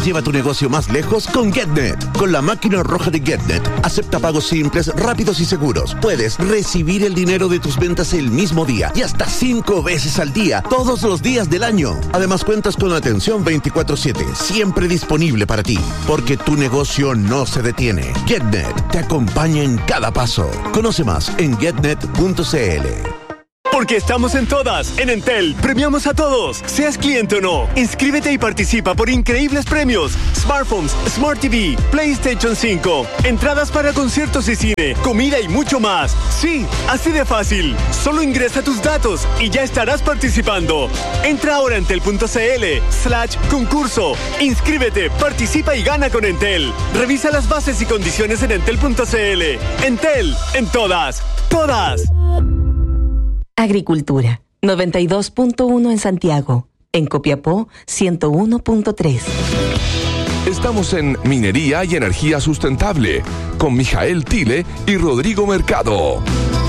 [SPEAKER 14] Lleva tu negocio más lejos con GetNet. Con la máquina roja de GetNet, acepta pagos simples, rápidos y seguros. Puedes recibir el dinero de tus ventas el mismo día y hasta cinco veces al día, todos los días del año. Además, cuentas con atención veinticuatro siete, siempre disponible para ti, porque tu negocio no se detiene. GetNet te acompaña en cada paso. Conoce más en getnet punto c l.
[SPEAKER 15] Porque estamos en todas. En Entel premiamos a todos, seas cliente o no. Inscríbete y participa por increíbles premios: smartphones, Smart T V, PlayStation cinco, entradas para conciertos y cine, comida y mucho más. Sí, así de fácil. Solo ingresa tus datos y ya estarás participando. Entra ahora a entel punto c l slash concurso. Inscríbete, participa y gana con Entel. Revisa las bases y condiciones en entel punto c l. Entel, en todas. Todas.
[SPEAKER 4] Agricultura, noventa y dos punto uno en Santiago. En Copiapó, ciento uno punto tres.
[SPEAKER 3] Estamos en Minería y Energía Sustentable con Mijael Tile y Rodrigo Mercado.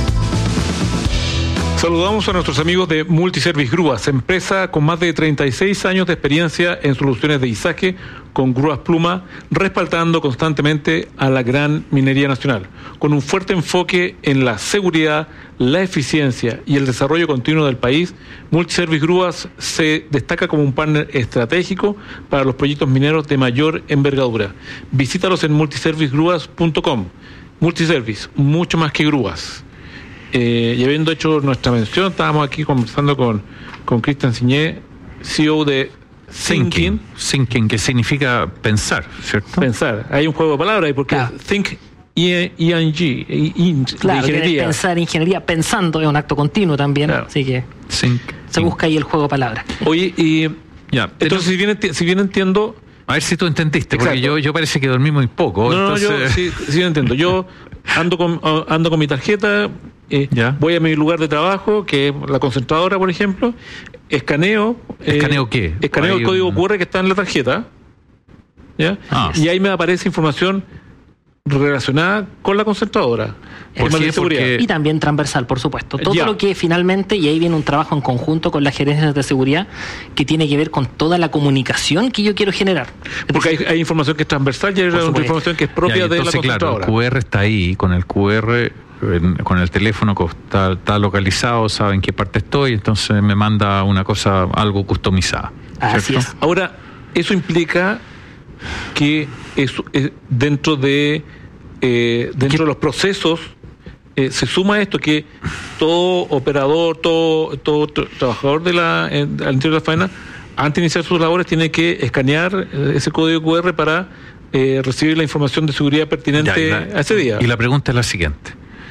[SPEAKER 12] Saludamos a nuestros amigos de Multiservice Grúas, empresa con más de treinta y seis años de experiencia en soluciones de izaje con grúas pluma, respaldando constantemente a la gran minería nacional, con un fuerte enfoque en la seguridad, la eficiencia y el desarrollo continuo del país. Multiservice Grúas se destaca como un partner estratégico para los proyectos mineros de mayor envergadura. Visítalos en multiservice grúas punto com. Multiservice, mucho más que grúas. Eh, y habiendo hecho nuestra mención, estábamos aquí conversando con, con Cristian Signé, C E O de Thinking.
[SPEAKER 11] Thinking, que significa pensar, ¿cierto?
[SPEAKER 12] Pensar. Hay un juego de palabras ahí, porque claro. Think, I N G, in,
[SPEAKER 13] claro,
[SPEAKER 12] de ingeniería.
[SPEAKER 13] Pensar, ingeniería, pensando es un acto continuo también, claro. Así que
[SPEAKER 11] Think,
[SPEAKER 13] se busca ahí el juego de palabras.
[SPEAKER 12] Oye, y ya, entonces, si bien, si bien entiendo...
[SPEAKER 11] A ver si tú entendiste,
[SPEAKER 12] Exacto.
[SPEAKER 11] Porque yo, yo parece que dormí muy poco.
[SPEAKER 12] No,
[SPEAKER 11] entonces...
[SPEAKER 12] no, yo sí, sí lo entiendo. Yo ando con, ando con mi tarjeta, eh, voy a mi lugar de trabajo, que es la concentradora, por ejemplo, escaneo...
[SPEAKER 11] ¿Escaneo eh, qué?
[SPEAKER 12] Escaneo el código un... Q R que está en la tarjeta, ¿ya? Ah. Y ahí me aparece información relacionada con la concentradora.
[SPEAKER 13] ¿Por qué? Porque... Y también transversal, por supuesto. Todo ya. Lo que finalmente, y ahí viene un trabajo en conjunto con las gerencias de seguridad, que tiene que ver con toda la comunicación que yo quiero generar.
[SPEAKER 12] Porque hay, hay información que es transversal y hay otra información que es propia ya, entonces, de la concentradora.
[SPEAKER 11] Claro, el Q R está ahí, con el Q R, con el teléfono que está, está localizado, sabe en qué parte estoy, entonces me manda una cosa, algo customizada.
[SPEAKER 13] Así es.
[SPEAKER 12] Ahora, eso implica que eso, eh, dentro de eh, dentro ¿Qué? de los procesos eh, se suma esto, que todo operador, todo, todo trabajador de la, eh, al interior de la faena, antes de iniciar sus labores, tiene que escanear ese código Q R para eh, recibir la información de seguridad pertinente ya, la, a ese día.
[SPEAKER 11] Y la pregunta es la siguiente.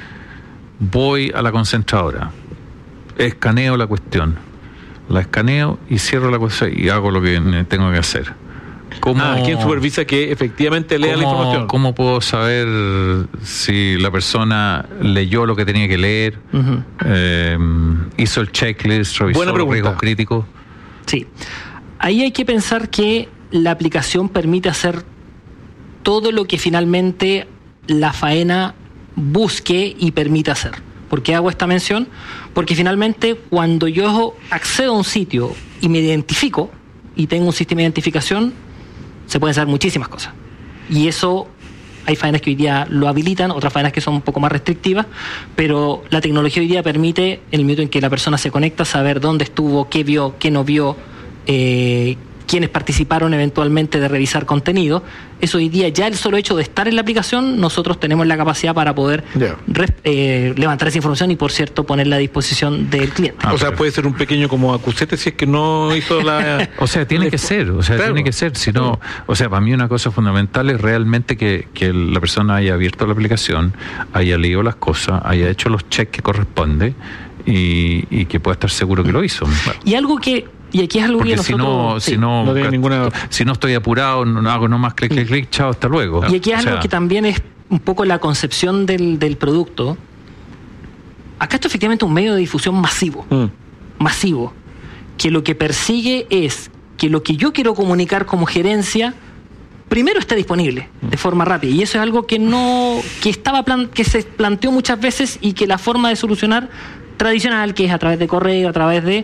[SPEAKER 11] Voy a la concentradora, escaneo la cuestión, la escaneo y cierro la cuestión y hago lo que tengo que hacer.
[SPEAKER 12] ¿Cómo, ah, ¿quién supervisa que efectivamente lea
[SPEAKER 11] cómo,
[SPEAKER 12] la información?
[SPEAKER 11] ¿Cómo puedo saber si la persona leyó lo que tenía que leer, uh-huh. eh, hizo el checklist, revisó los riesgos críticos?
[SPEAKER 13] Sí. Ahí hay que pensar que la aplicación permite hacer todo lo que finalmente la faena busque y permite hacer. ¿Por qué hago esta mención? Porque finalmente cuando yo accedo a un sitio y me identifico y tengo un sistema de identificación, se pueden hacer muchísimas cosas. Y eso, hay faenas que hoy día lo habilitan, otras faenas que son un poco más restrictivas, pero la tecnología hoy día permite, en el minuto en que la persona se conecta, saber dónde estuvo, qué vio, qué no vio, eh, quiénes participaron eventualmente de revisar contenido. Eso hoy día, ya el solo hecho de estar en la aplicación, nosotros tenemos la capacidad para poder yeah. res, eh, levantar esa información y, por cierto, ponerla a disposición del cliente.
[SPEAKER 12] Ah, o sea, puede ser un pequeño como acusete si es que no hizo la...
[SPEAKER 11] o sea, tiene que ser, o sea, claro. tiene que ser. Si no, o sea, para mí una cosa fundamental es realmente que, que la persona haya abierto la aplicación, haya leído las cosas, haya hecho los checks que corresponde y, y que pueda estar seguro que lo hizo.
[SPEAKER 13] Y algo que... Y aquí es algo
[SPEAKER 11] Porque
[SPEAKER 13] que nosotros...
[SPEAKER 11] si no,
[SPEAKER 13] sí,
[SPEAKER 11] si no,
[SPEAKER 12] no tiene ninguna...
[SPEAKER 11] si no estoy apurado, no hago nomás clic, clic, clic, chao, hasta luego.
[SPEAKER 13] Y aquí es
[SPEAKER 11] o
[SPEAKER 13] algo
[SPEAKER 11] sea...
[SPEAKER 13] que también es un poco la concepción del, del producto. Acá esto efectivamente es un medio de difusión masivo. Mm. Masivo. Que lo que persigue es que lo que yo quiero comunicar como gerencia primero esté disponible mm. de forma rápida. Y eso es algo que no... que estaba plan, que se planteó muchas veces y que la forma de solucionar tradicional, que es a través de correo, a través de...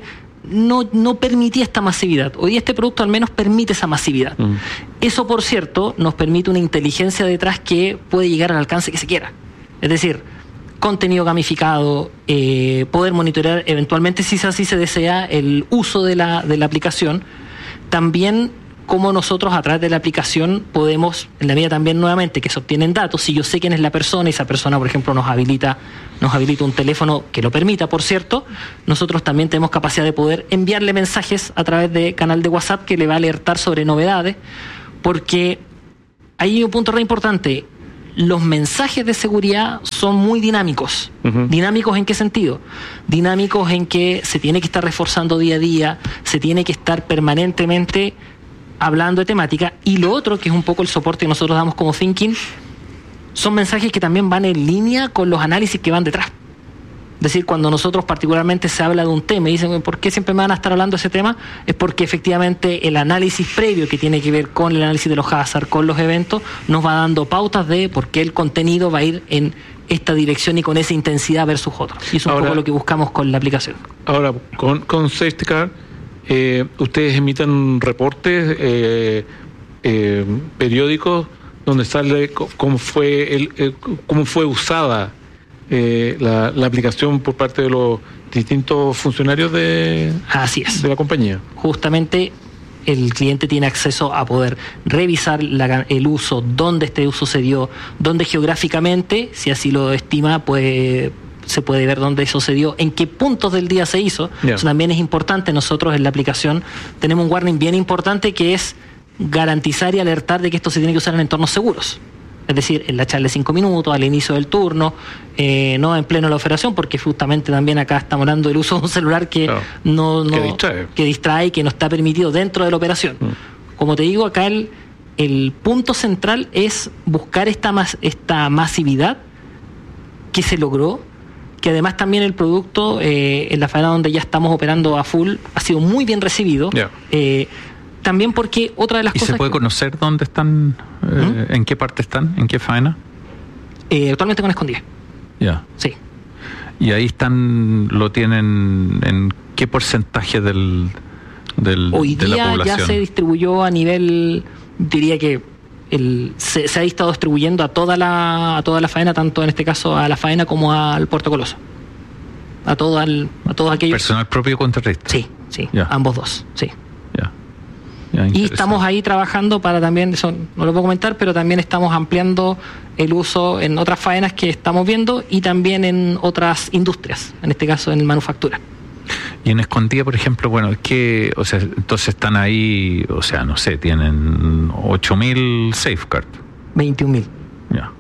[SPEAKER 13] no, no permitía esta masividad. Hoy este producto al menos permite esa masividad. Mm. Eso, por cierto, nos permite una inteligencia detrás que puede llegar al alcance que se quiera. Es decir, contenido gamificado, eh, poder monitorear eventualmente, si así se desea, el uso de la, de la aplicación. También cómo nosotros a través de la aplicación podemos, en la medida también nuevamente que se obtienen datos, si yo sé quién es la persona y esa persona, por ejemplo, nos habilita, nos habilita un teléfono que lo permita, por cierto, nosotros también tenemos capacidad de poder enviarle mensajes a través de canal de WhatsApp que le va a alertar sobre novedades, porque hay un punto re importante. Los mensajes de seguridad son muy dinámicos. Uh-huh. ¿Dinámicos en qué sentido? Dinámicos en que se tiene que estar reforzando día a día, se tiene que estar permanentemente hablando de temática. Y lo otro, que es un poco el soporte que nosotros damos como Thinking, son mensajes que también van en línea con los análisis que van detrás. Es decir, cuando nosotros particularmente se habla de un tema y dicen, ¿por qué siempre me van a estar hablando de ese tema? Es porque efectivamente el análisis previo que tiene que ver con el análisis de los hazards, con los eventos, nos va dando pautas de por qué el contenido va a ir en esta dirección y con esa intensidad versus otro. Y eso es un ahora, poco lo que buscamos con la aplicación.
[SPEAKER 12] Ahora, con, con SafetyCard, eh, ustedes emiten reportes eh, eh, periódicos donde sale cómo fue, el, el, cómo fue usada Eh, la, la aplicación por parte de los distintos funcionarios de,
[SPEAKER 13] Así es.
[SPEAKER 12] de la compañía.
[SPEAKER 13] Justamente el cliente tiene acceso a poder revisar la, el uso, dónde este uso se dio, dónde geográficamente, si así lo estima, puede, se puede ver dónde eso se dio, en qué puntos del día se hizo. Yeah. Eso también es importante. Nosotros en la aplicación tenemos un warning bien importante que es garantizar y alertar de que esto se tiene que usar en entornos seguros. Es decir, en la charla de cinco minutos, al inicio del turno, eh, no en pleno de la operación, porque justamente también acá estamos hablando del uso de un celular que claro. no, no
[SPEAKER 12] que distrae.
[SPEAKER 13] que distrae y que no está permitido dentro de la operación. Mm. Como te digo, acá el, el punto central es buscar esta, mas, esta masividad que se logró, que además también el producto, eh, en la faena donde ya estamos operando a full, ha sido muy bien recibido.
[SPEAKER 12] Yeah.
[SPEAKER 13] Eh, También porque otra de las
[SPEAKER 11] ¿Y
[SPEAKER 13] cosas...
[SPEAKER 11] ¿Y se puede
[SPEAKER 13] que...
[SPEAKER 11] conocer dónde están, eh, ¿Mm? en qué parte están, en qué faena?
[SPEAKER 13] Eh, actualmente con Escondida.
[SPEAKER 11] Ya. Yeah.
[SPEAKER 13] Sí.
[SPEAKER 11] ¿Y ahí están, lo tienen en qué porcentaje del, del
[SPEAKER 13] Hoy
[SPEAKER 11] de
[SPEAKER 13] día
[SPEAKER 11] la población?
[SPEAKER 13] Ya se distribuyó a nivel, diría que el, se, se ha estado distribuyendo a toda la a toda la faena, tanto en este caso a la faena como al Puerto Coloso. A todo al, a todos aquellos...
[SPEAKER 11] ¿Personal propio contratista?
[SPEAKER 13] Sí, sí,
[SPEAKER 11] yeah.
[SPEAKER 13] ambos dos, sí.
[SPEAKER 11] Ya.
[SPEAKER 13] Y estamos ahí trabajando para también, eso no lo puedo comentar, pero también estamos ampliando el uso en otras faenas que estamos viendo y también en otras industrias, en este caso en manufactura.
[SPEAKER 11] Y en Escondida, por ejemplo, bueno, que, o sea, entonces están ahí, o sea, no sé, tienen ocho mil safeguard.
[SPEAKER 13] veintiún mil.
[SPEAKER 11] Ya.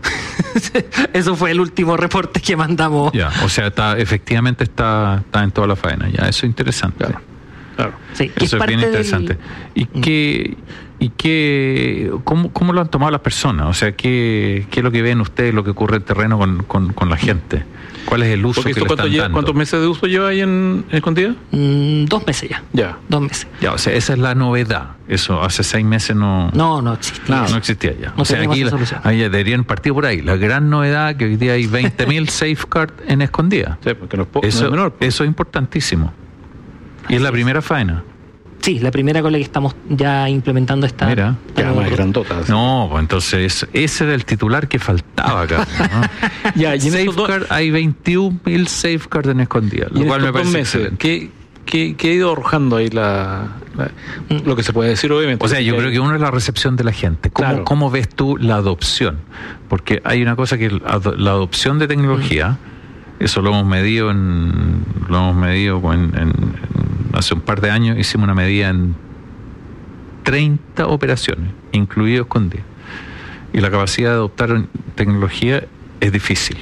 [SPEAKER 13] Eso fue el último reporte que mandamos.
[SPEAKER 11] Ya, o sea, está, efectivamente está, está en toda la faena. Ya, eso es interesante.
[SPEAKER 12] Claro. Claro.
[SPEAKER 13] Sí,
[SPEAKER 11] eso es, es bien interesante. Del... ¿Y qué, y qué, cómo, cómo lo han tomado las personas? O sea, ¿qué, qué es lo que ven ustedes, lo que ocurre en terreno con, con, con la gente? ¿Cuál es el uso que le están
[SPEAKER 12] lleva,
[SPEAKER 11] dando?
[SPEAKER 12] ¿Cuántos meses de uso lleva ahí en, en Escondida?
[SPEAKER 13] Mm, dos meses ya.
[SPEAKER 12] Ya.
[SPEAKER 13] Dos meses.
[SPEAKER 11] Ya, o sea, esa es la novedad. Eso hace seis meses no...
[SPEAKER 13] No, no existía.
[SPEAKER 11] No, no existía ya.
[SPEAKER 13] No
[SPEAKER 11] o sea, aquí la, ahí deberían partir por ahí. La gran novedad que hoy día hay veinte mil safeguard en Escondida.
[SPEAKER 12] Sí, porque no es, po-
[SPEAKER 11] eso,
[SPEAKER 12] no es menor.
[SPEAKER 11] Eso es importantísimo. Y es la primera faena.
[SPEAKER 13] Sí, la primera con la que estamos ya implementando esta...
[SPEAKER 11] Mira,
[SPEAKER 12] ya más grandota.
[SPEAKER 11] No, pues entonces ese era el titular que faltaba acá, ¿no?
[SPEAKER 12] Ya, y en
[SPEAKER 11] Safeguard, dos... hay veintiún mil safeguard en Escondida, lo cual me parece
[SPEAKER 12] meses, ¿qué, qué, ¿qué ha ido arrojando ahí la, la, lo que se puede decir obviamente?
[SPEAKER 11] O sea, yo creo que uno es la recepción de la gente. ¿Cómo,
[SPEAKER 12] claro.
[SPEAKER 11] ¿Cómo ves tú la adopción? Porque hay una cosa que la adopción de tecnología, mm. eso lo hemos medido en, lo hemos medido en, en, en hace un par de años hicimos una medida en treinta operaciones, incluido Escondida. Y la capacidad de adoptar tecnología es difícil.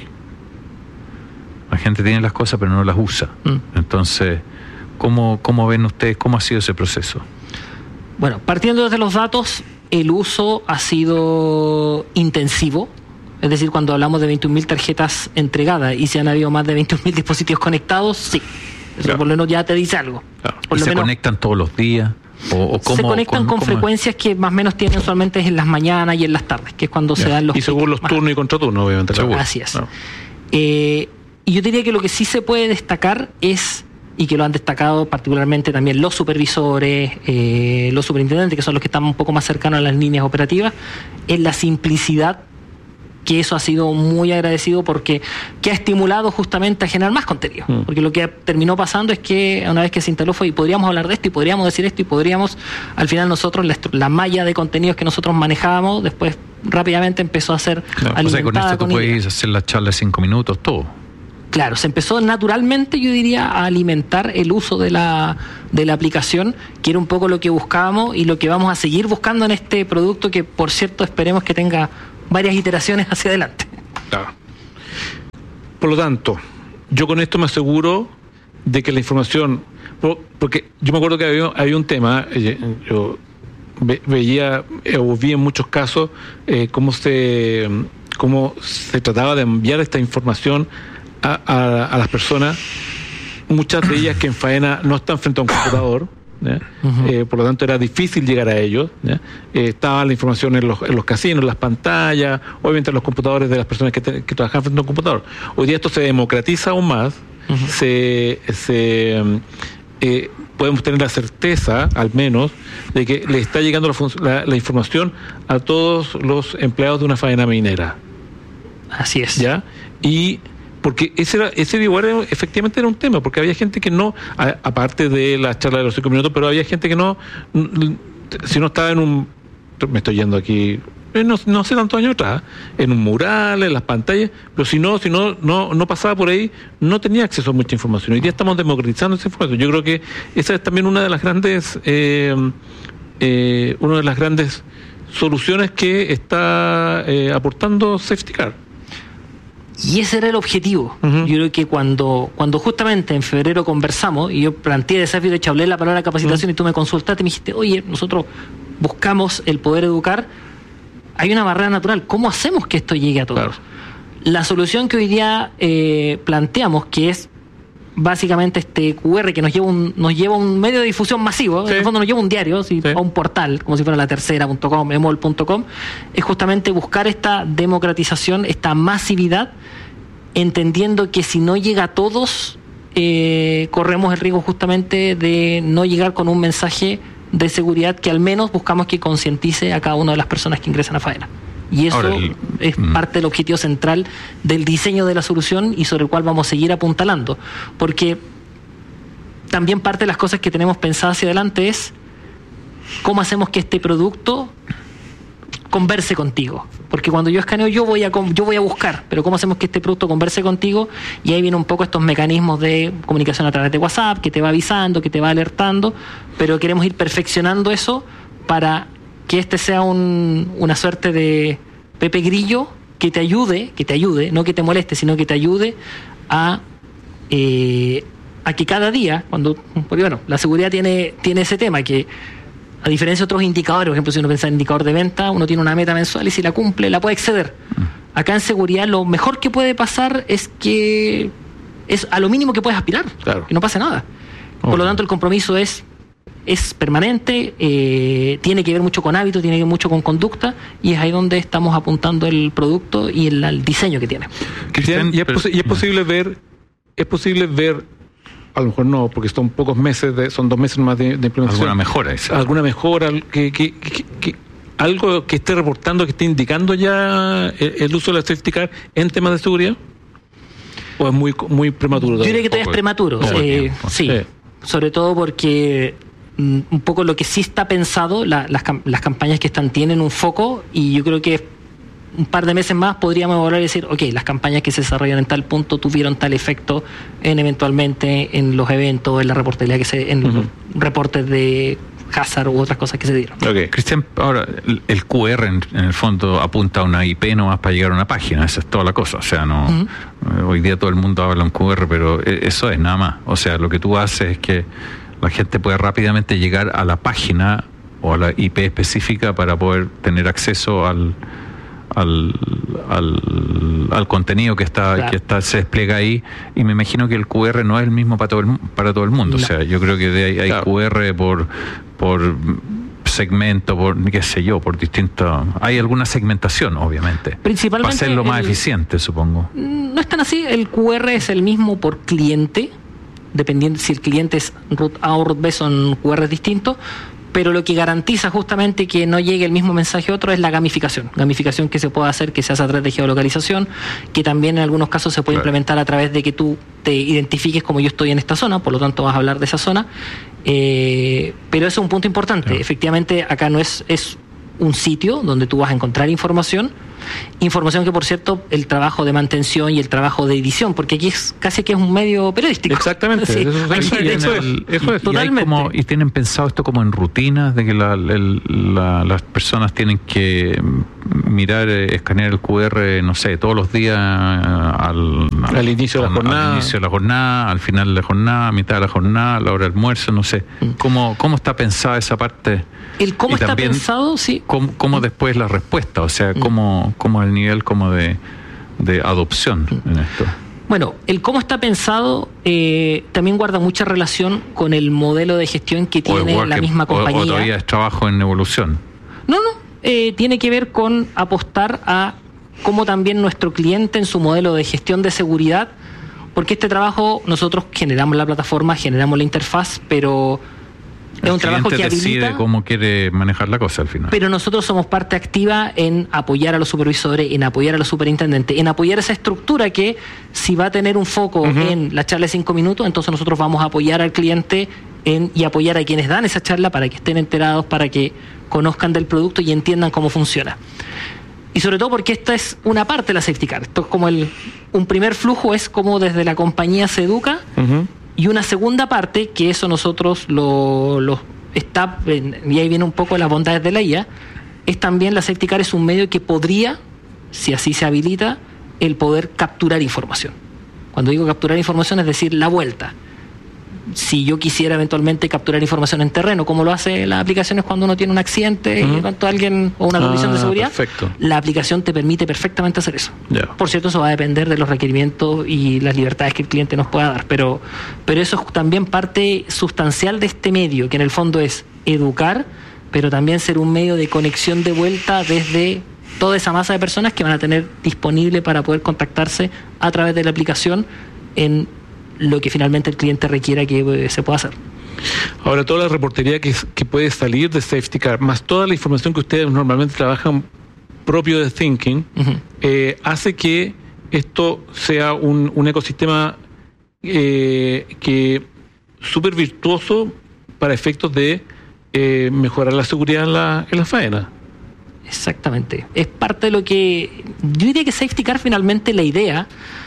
[SPEAKER 11] La gente tiene las cosas pero no las usa. Mm. Entonces, ¿cómo, ¿cómo ven ustedes? ¿Cómo ha sido ese proceso?
[SPEAKER 13] Bueno, partiendo desde los datos, el uso ha sido intensivo. Es decir, cuando hablamos de veintiún mil tarjetas entregadas y si han habido más de veintiún mil dispositivos conectados, sí. Eso claro. por lo menos ya te dice algo.
[SPEAKER 11] Claro. ¿Y se menos, conectan todos los días? ¿O, o cómo,
[SPEAKER 13] se conectan
[SPEAKER 11] con,
[SPEAKER 13] con frecuencias que más o menos tienen usualmente en las mañanas y en las tardes, que es cuando ya. se dan los...
[SPEAKER 12] Y según los turnos y contraturnos, obviamente.
[SPEAKER 13] Seguro. Así es. Claro. Eh, y yo diría que lo que sí se puede destacar es y que lo han destacado particularmente también los supervisores, eh, los superintendentes, que son los que están un poco más cercanos a las líneas operativas, es la simplicidad, que eso ha sido muy agradecido porque que ha estimulado justamente a generar más contenido. Mm. Porque lo que terminó pasando es que una vez que se instaló fue, y podríamos hablar de esto, y podríamos decir esto, y podríamos, al final nosotros, la, la malla de contenidos que nosotros manejábamos, después rápidamente empezó a ser
[SPEAKER 11] claro, alimentada. O sea, con esto tú puedes idea. hacer la charla de cinco minutos, todo.
[SPEAKER 13] Claro, se empezó naturalmente, yo diría, a alimentar el uso de la, de la aplicación, que era un poco lo que buscábamos y lo que vamos a seguir buscando en este producto, que por cierto esperemos que tenga varias iteraciones hacia adelante.
[SPEAKER 12] Claro. Por lo tanto, yo con esto me aseguro de que la información, porque yo me acuerdo que había, había un tema, yo ve, veía o vi en muchos casos eh, cómo se cómo se trataba de enviar esta información a, a, a las personas, muchas de ellas que en faena no están frente a un computador. Uh-huh. Eh, por lo tanto era difícil llegar a ellos. Eh, estaba la información en los, en los casinos, en las pantallas, obviamente en los computadores de las personas que, te, que trabajan frente a un computador. Hoy día esto se democratiza aún más. Uh-huh. se, se eh, podemos tener la certeza, al menos, de que le está llegando la, la, la información a todos los empleados de una faena minera.
[SPEAKER 13] Así es.
[SPEAKER 12] ¿Ya? Y porque ese era, ese igual era, efectivamente era un tema, porque había gente que no, a, aparte de la charla de los cinco minutos, pero había gente que no, si no estaba en un, me estoy yendo aquí, no, no hace tantos años atrás, en un mural, en las pantallas, pero si no, si no, no, no pasaba por ahí, no tenía acceso a mucha información. Hoy día estamos democratizando esa información. Yo creo que esa es también una de las grandes, eh, eh, una de las grandes soluciones que está eh, aportando SafetyCard.
[SPEAKER 13] Y ese era el objetivo. Uh-huh. Yo creo que cuando cuando justamente en febrero conversamos y yo planteé el desafío, de hecho hablé la palabra capacitación uh-huh. y tú me consultaste y me dijiste, oye, nosotros buscamos el poder educar, hay una barrera natural, ¿cómo hacemos que esto llegue a todos? Claro. La solución que hoy día eh, planteamos, que es básicamente este Q R que nos lleva un, nos lleva un medio de difusión masivo, sí. en el fondo nos lleva un diario, ¿sí? Sí. o un portal, como si fuera la tercera punto com, emol punto com, es justamente buscar esta democratización, esta masividad, entendiendo que si no llega a todos, eh, corremos el riesgo justamente de no llegar con un mensaje de seguridad que al menos buscamos que concientice a cada una de las personas que ingresan a faena. Y eso Ahora, el, es mm. parte del objetivo central del diseño de la solución y sobre el cual vamos a seguir apuntalando. Porque también parte de las cosas que tenemos pensadas hacia adelante es cómo hacemos que este producto converse contigo. Porque cuando yo escaneo, yo voy a yo voy a buscar, pero cómo hacemos que este producto converse contigo, y ahí vienen un poco estos mecanismos de comunicación a través de WhatsApp, que te va avisando, que te va alertando, pero queremos ir perfeccionando eso para que este sea un, una suerte de Pepe Grillo que te ayude, que te ayude, no que te moleste, sino que te ayude a eh, a que cada día, cuando, porque bueno, la seguridad tiene, tiene ese tema que, a diferencia de otros indicadores, por ejemplo, si uno piensa en indicador de venta, uno tiene una meta mensual y si la cumple, la puede exceder. Acá en seguridad lo mejor que puede pasar es que es a lo mínimo que puedes aspirar, claro. que no pase nada. Por lo tanto, el compromiso es es permanente, eh, tiene que ver mucho con hábitos, tiene que ver mucho con conducta, y es ahí donde estamos apuntando el producto y el, el diseño que tiene.
[SPEAKER 12] Cristian, y es, posi- y es posible ver, es posible ver, a lo mejor no, porque son pocos meses, de, son dos meses más de, de implementación.
[SPEAKER 11] ¿Alguna mejora? Esa?
[SPEAKER 12] ¿Alguna mejora? Que, que, que, que, algo que esté reportando, que esté indicando ya el, el uso de la SafetyCard en temas de seguridad? ¿O es muy, muy prematuro?
[SPEAKER 13] Yo diría que todavía es prematuro. Eh, sí, sí, sobre todo porque mm, un poco lo que sí está pensado, la, las, las campañas que están tienen un foco, y yo creo que un par de meses más podríamos volver a decir, ok, las campañas que se desarrollan en tal punto tuvieron tal efecto en eventualmente en los eventos, en la reportería que se, en uh-huh. los reportes de hazard u otras cosas que se dieron.
[SPEAKER 11] Okay. Cristian, ahora el, el Q R en, en el fondo apunta a una I P nomás para llegar a una página, esa es toda la cosa, o sea, no uh-huh. hoy día todo el mundo habla un Q R, pero eso es nada más, o sea, lo que tú haces es que la gente puede rápidamente llegar a la página o a la I P específica para poder tener acceso al Al, al, al contenido que está claro. que está se despliega ahí, y me imagino que el Q R no es el mismo para todo el, para todo el mundo, no. o sea, yo creo que de ahí hay claro. Q R por por segmento, por qué sé yo, por distintos, hay alguna segmentación obviamente,
[SPEAKER 13] principalmente
[SPEAKER 11] para hacerlo más
[SPEAKER 13] el,
[SPEAKER 11] eficiente, supongo.
[SPEAKER 13] No es tan así, el Q R es el mismo por cliente, dependiendo si el cliente es root A o root B, son Q Rs distintos, pero lo que garantiza justamente que no llegue el mismo mensaje a otro es la gamificación. Gamificación que se puede hacer, que se hace a través de geolocalización, que también en algunos casos se puede claro. implementar a través de que tú te identifiques como yo estoy en esta zona, por lo tanto vas a hablar de esa zona. Eh, pero eso es un punto importante. Claro. Efectivamente, acá no es, es un sitio donde tú vas a encontrar información, información que, por cierto, el trabajo de mantención y el trabajo de edición, porque aquí es casi que es un medio periodístico.
[SPEAKER 12] Exactamente.
[SPEAKER 13] Sí.
[SPEAKER 12] Eso, eso,
[SPEAKER 11] y,
[SPEAKER 12] eso,
[SPEAKER 11] el,
[SPEAKER 12] es, eso es.
[SPEAKER 11] Y,
[SPEAKER 13] totalmente.
[SPEAKER 11] Como, y tienen pensado esto como en rutinas, de que la, el, la, las personas tienen que mirar, eh, escanear el Q R, no sé, todos los días al, al,
[SPEAKER 12] al inicio de la jornada.
[SPEAKER 11] Al inicio de la jornada, al final de la jornada, a mitad de la jornada, a la hora del almuerzo, no sé. Mm. ¿Cómo, ¿Cómo está pensada esa parte?
[SPEAKER 13] El cómo
[SPEAKER 11] y
[SPEAKER 13] está
[SPEAKER 11] también,
[SPEAKER 13] pensado, sí.
[SPEAKER 11] ¿Cómo, cómo mm. después la respuesta? O sea, ¿cómo, cómo el nivel como de, de adopción mm. en esto?
[SPEAKER 13] Bueno, el cómo está pensado eh, también guarda mucha relación con el modelo de gestión que tiene la
[SPEAKER 11] que,
[SPEAKER 13] misma compañía.
[SPEAKER 11] O, o todavía es trabajo en evolución.
[SPEAKER 13] No, no. Eh, tiene que ver con apostar a cómo también nuestro cliente en su modelo de gestión de seguridad, porque este trabajo nosotros generamos la plataforma, generamos la interfaz, pero
[SPEAKER 11] el
[SPEAKER 13] es un trabajo que habilita,
[SPEAKER 11] decide cómo quiere manejar la cosa al final.
[SPEAKER 13] Pero nosotros somos parte activa en apoyar a los supervisores, en apoyar a los superintendentes, en apoyar esa estructura que si va a tener un foco uh-huh. en la charla de cinco minutos, entonces nosotros vamos a apoyar al cliente en, y apoyar a quienes dan esa charla para que estén enterados, para que conozcan del producto y entiendan cómo funciona. Y sobre todo porque esta es una parte de la safety car. Esto es como el, un primer flujo es como desde la compañía se educa, uh-huh. y una segunda parte, que eso nosotros lo, lo está, y ahí viene un poco las bondades de la I A, es también la safety car es un medio que podría, si así se habilita, el poder capturar información. Cuando digo capturar información es decir, la vuelta. Si yo quisiera eventualmente capturar información en terreno, como lo hace las aplicaciones cuando uno tiene un accidente uh-huh. y cuando alguien o una condición ah, de seguridad,
[SPEAKER 11] perfecto.
[SPEAKER 13] La aplicación te permite perfectamente hacer eso.
[SPEAKER 11] Yeah.
[SPEAKER 13] Por cierto, eso va a depender de los requerimientos y las libertades que el cliente nos pueda dar, pero, pero eso es también parte sustancial de este medio, que en el fondo es educar, pero también ser un medio de conexión de vuelta desde toda esa masa de personas que van a tener disponible para poder contactarse a través de la aplicación en lo que finalmente el cliente requiera que se pueda hacer.
[SPEAKER 12] Ahora, toda la reportería que, que puede salir de Safety Car, más toda la información que ustedes normalmente trabajan propio de Thinking, uh-huh. eh, hace que esto sea un, un ecosistema eh, que súper virtuoso para efectos de eh, mejorar la seguridad en la, en la faena.
[SPEAKER 13] Exactamente. Es parte de lo que... Yo diría que Safety Car finalmente la idea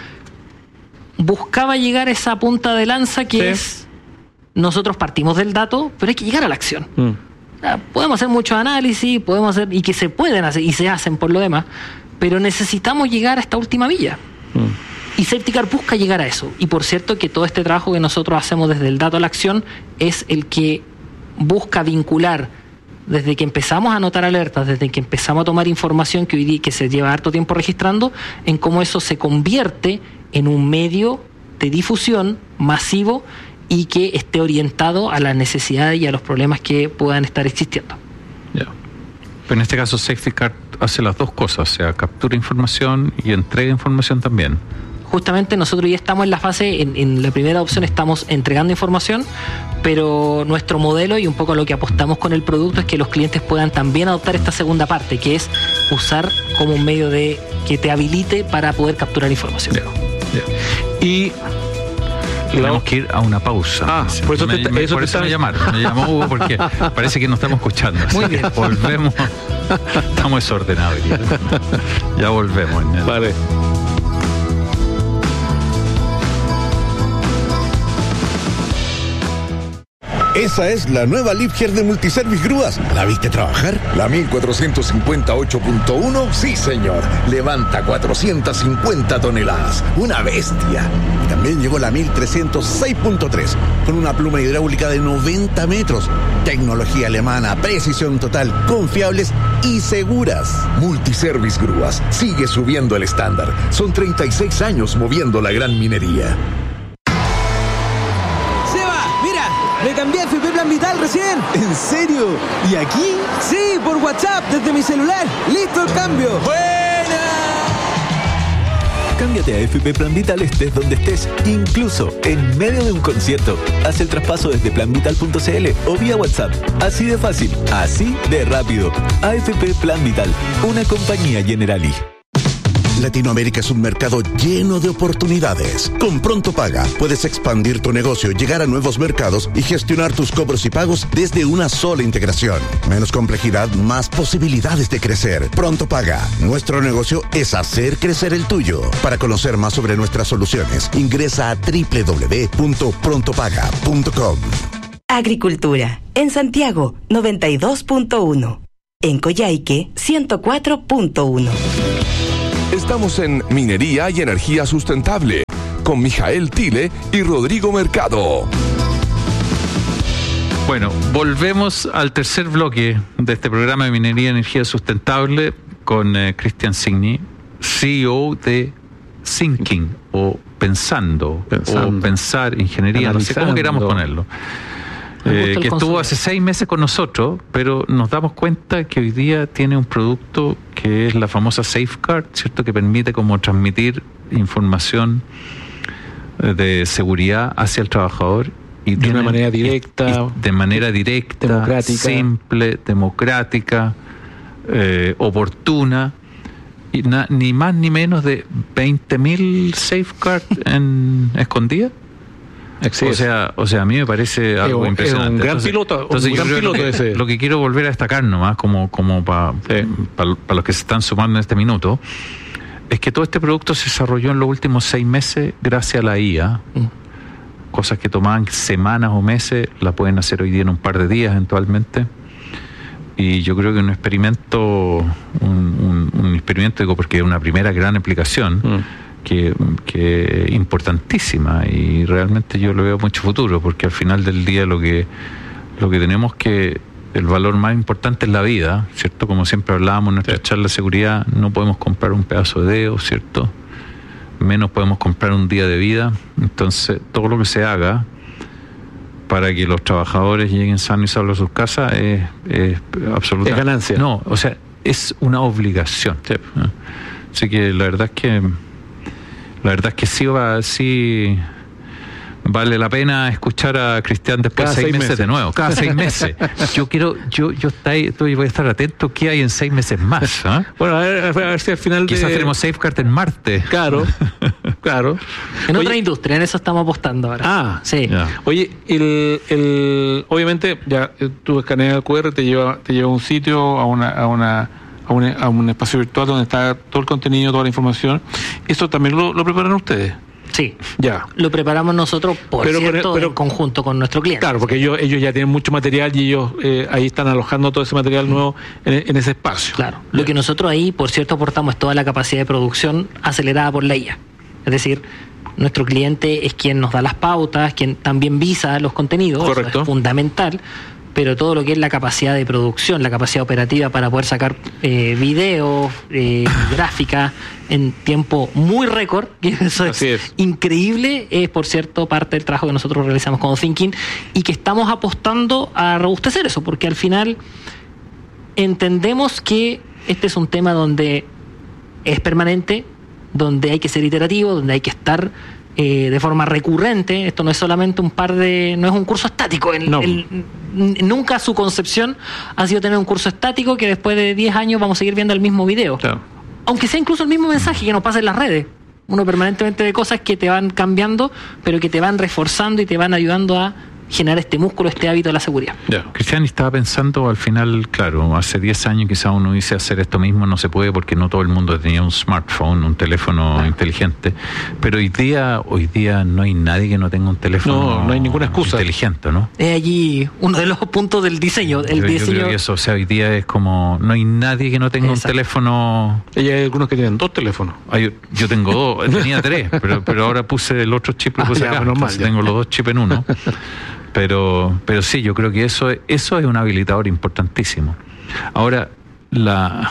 [SPEAKER 13] buscaba llegar a esa punta de lanza que sí. es... Nosotros partimos del dato, pero hay que llegar a la acción. Mm. O sea, podemos hacer mucho análisis, podemos hacer... Y que se pueden hacer, y se hacen por lo demás, pero necesitamos llegar a esta última milla. Mm. Y Safety Car busca llegar a eso. Y por cierto que todo este trabajo que nosotros hacemos desde el dato a la acción es el que busca vincular desde que empezamos a anotar alertas, desde que empezamos a tomar información que hoy día que se lleva harto tiempo registrando, en cómo eso se convierte en un medio de difusión masivo y que esté orientado a las necesidades y a los problemas que puedan estar existiendo.
[SPEAKER 11] Yeah. Pero en este caso Safety Car hace las dos cosas, o sea, captura información y entrega información también.
[SPEAKER 13] Justamente nosotros ya estamos en la fase, en, en la primera opción estamos entregando información, pero nuestro modelo y un poco lo que apostamos con el producto es que los clientes puedan también adoptar esta segunda parte, que es usar como un medio de que te habilite para poder capturar información.
[SPEAKER 11] Yeah. Yeah. Y tenemos que ir a una pausa.
[SPEAKER 12] Ah, por eso,
[SPEAKER 11] me,
[SPEAKER 12] te,
[SPEAKER 11] me,
[SPEAKER 12] eso,
[SPEAKER 11] por
[SPEAKER 12] te
[SPEAKER 11] eso
[SPEAKER 12] está...
[SPEAKER 11] me llamaron. Me llamó Hugo porque parece que no estamos escuchando.
[SPEAKER 13] Muy bien.
[SPEAKER 11] Volvemos. Estamos desordenados. Ya volvemos. ¿No?
[SPEAKER 12] Vale.
[SPEAKER 14] Esa es la nueva Liebherr de Multiservice Grúas. ¿La viste trabajar?
[SPEAKER 5] ¿La mil cuatrocientos cincuenta ocho punto uno? Sí, señor. Levanta cuatrocientas cincuenta toneladas. Una bestia.
[SPEAKER 14] Y también llegó la mil trescientos seis punto tres, con una pluma hidráulica de noventa metros. Tecnología alemana, precisión total, confiables y seguras.
[SPEAKER 5] Multiservice Grúas sigue subiendo el estándar. Son treinta y seis años moviendo la gran minería.
[SPEAKER 16] Me cambié a F P Plan Vital recién.
[SPEAKER 7] ¿En serio? ¿Y aquí?
[SPEAKER 16] Sí, por WhatsApp, desde mi celular. ¡Listo el cambio!
[SPEAKER 7] ¡Buena!
[SPEAKER 17] Cámbiate a F P Plan Vital estés donde estés, incluso en medio de un concierto. Haz el traspaso desde plan vital punto c l o vía WhatsApp. Así de fácil, así de rápido. A F P Plan Vital, una compañía Generali.
[SPEAKER 14] Latinoamérica es un mercado lleno de oportunidades. Con Pronto Paga puedes expandir tu negocio, llegar a nuevos mercados y gestionar tus cobros y pagos desde una sola integración. Menos complejidad, más posibilidades de crecer. Pronto Paga. Nuestro negocio es hacer crecer el tuyo. Para conocer más sobre nuestras soluciones, ingresa a doble u doble u doble u punto pronto paga punto com.
[SPEAKER 18] Agricultura. En Santiago, noventa y dos punto uno. En Coyhaique, ciento cuatro punto uno.
[SPEAKER 3] Estamos en Minería y Energía Sustentable con Mijael Tile y Rodrigo Mercado.
[SPEAKER 11] Bueno, volvemos al tercer bloque de este programa de Minería y Energía Sustentable con eh, Cristian Signy, C E O de Thinking o Pensando, Pensando. o Pensar Ingeniería, no sé cómo queramos ponerlo. Eh, que estuvo hace seis meses con nosotros, pero nos damos cuenta que hoy día tiene un producto que es la famosa Safeguard, ¿cierto? Que permite como transmitir información de seguridad hacia el trabajador y
[SPEAKER 12] de
[SPEAKER 11] tiene,
[SPEAKER 12] una manera directa,
[SPEAKER 11] de manera directa,
[SPEAKER 12] democrática.
[SPEAKER 11] simple, democrática, eh, oportuna. Y na, ni más ni menos de veinte mil Safeguard en escondidas.
[SPEAKER 12] Así
[SPEAKER 11] o
[SPEAKER 12] es.
[SPEAKER 11] sea, o sea, a mí me parece algo
[SPEAKER 12] es un,
[SPEAKER 11] impresionante.
[SPEAKER 12] Es un gran
[SPEAKER 11] entonces,
[SPEAKER 12] piloto,
[SPEAKER 11] entonces
[SPEAKER 12] un
[SPEAKER 11] yo
[SPEAKER 12] gran
[SPEAKER 11] creo
[SPEAKER 12] piloto
[SPEAKER 11] que,
[SPEAKER 12] ese.
[SPEAKER 11] Lo que quiero volver a destacar nomás, como, como para sí. pa, pa los que se están sumando en este minuto, es que todo este producto se desarrolló en los últimos seis meses gracias a la I A. Mm. Cosas que tomaban semanas o meses, la pueden hacer hoy día en un par de días eventualmente. Y yo creo que un experimento, un, un, un experimento, digo, porque es una primera gran aplicación. Mm. Que, que importantísima y realmente yo le veo mucho futuro, porque al final del día lo que lo que tenemos que el valor más importante es la vida, ¿cierto? Como siempre hablábamos en nuestra sí. charla de seguridad, no podemos comprar un pedazo de dedo, ¿cierto? Menos podemos comprar un día de vida. Entonces todo lo que se haga para que los trabajadores lleguen sanos y salvos a sus casas es, es absolutamente...
[SPEAKER 12] Es ganancia.
[SPEAKER 11] No, o sea, es una obligación. Sí. ¿no? Así que la verdad es que La verdad es que sí, va, sí vale la pena escuchar a Cristian después de seis, seis meses, meses de nuevo. Cada seis meses. Yo quiero, yo, yo estoy, estoy, voy a estar atento qué hay en seis meses más. ¿eh?
[SPEAKER 12] Bueno, a ver, a ver si al final
[SPEAKER 11] quizás
[SPEAKER 12] de...
[SPEAKER 11] tenemos Safeguard en Marte.
[SPEAKER 12] Claro, claro.
[SPEAKER 13] En Oye, otra industria, en eso estamos apostando ahora.
[SPEAKER 12] Ah,
[SPEAKER 13] sí.
[SPEAKER 12] Ya. Oye, el, el, obviamente ya tú escaneas el cu erre, te lleva, te lleva a un sitio, a una, a una A un, a un espacio virtual donde está todo el contenido, toda la información. ¿Eso también lo, lo preparan ustedes?
[SPEAKER 13] Sí.
[SPEAKER 12] Ya.
[SPEAKER 13] Lo preparamos nosotros, por pero, cierto, pero, en conjunto con nuestro cliente.
[SPEAKER 12] Claro, porque ellos, ellos ya tienen mucho material y ellos eh, ahí están alojando todo ese material nuevo en, en ese espacio.
[SPEAKER 13] Claro. Lo ya. que nosotros ahí, por cierto, aportamos es toda la capacidad de producción acelerada por la I A. Es decir, nuestro cliente es quien nos da las pautas, quien también visa los contenidos.
[SPEAKER 12] Correcto.
[SPEAKER 13] Eso es fundamental. Pero todo lo que es la capacidad de producción, la capacidad operativa para poder sacar eh, videos, eh, gráficas en tiempo muy récord, que eso es, es increíble, es por cierto parte del trabajo que nosotros realizamos como Thinking y que estamos apostando a robustecer eso, porque al final entendemos que este es un tema donde es permanente, donde hay que ser iterativo, donde hay que estar Eh, de forma recurrente. Esto no es solamente un par de... no es un curso estático. El,
[SPEAKER 12] no.
[SPEAKER 13] el, nunca su concepción ha sido tener un curso estático que después de diez años vamos a seguir viendo el mismo video.
[SPEAKER 12] Claro.
[SPEAKER 13] Aunque sea incluso el mismo mensaje que nos pasa en las redes. Uno permanentemente de cosas que te van cambiando, pero que te van reforzando y te van ayudando a generar este músculo, este hábito de la seguridad.
[SPEAKER 11] Yeah. Cristian, estaba pensando al final, claro, hace diez años quizás uno dice hacer esto mismo no se puede porque no todo el mundo tenía un smartphone, un teléfono ah. inteligente, pero hoy día hoy día no hay nadie que no tenga un teléfono
[SPEAKER 12] no, no hay ninguna excusa
[SPEAKER 11] inteligente, ¿no?
[SPEAKER 13] Es allí uno de los puntos del diseño. El
[SPEAKER 11] yo,
[SPEAKER 13] diseño...
[SPEAKER 11] yo creo que eso, o sea, hoy día es como, no hay nadie que no tenga Exacto. un teléfono.
[SPEAKER 12] Y hay algunos que tienen dos teléfonos.
[SPEAKER 11] Ay, yo tengo dos, tenía tres, pero, pero ahora puse el otro chip, lo puse ah, acá, normal, tengo los dos chips en uno. Pero, pero sí, yo creo que eso, eso es un habilitador importantísimo. Ahora, la,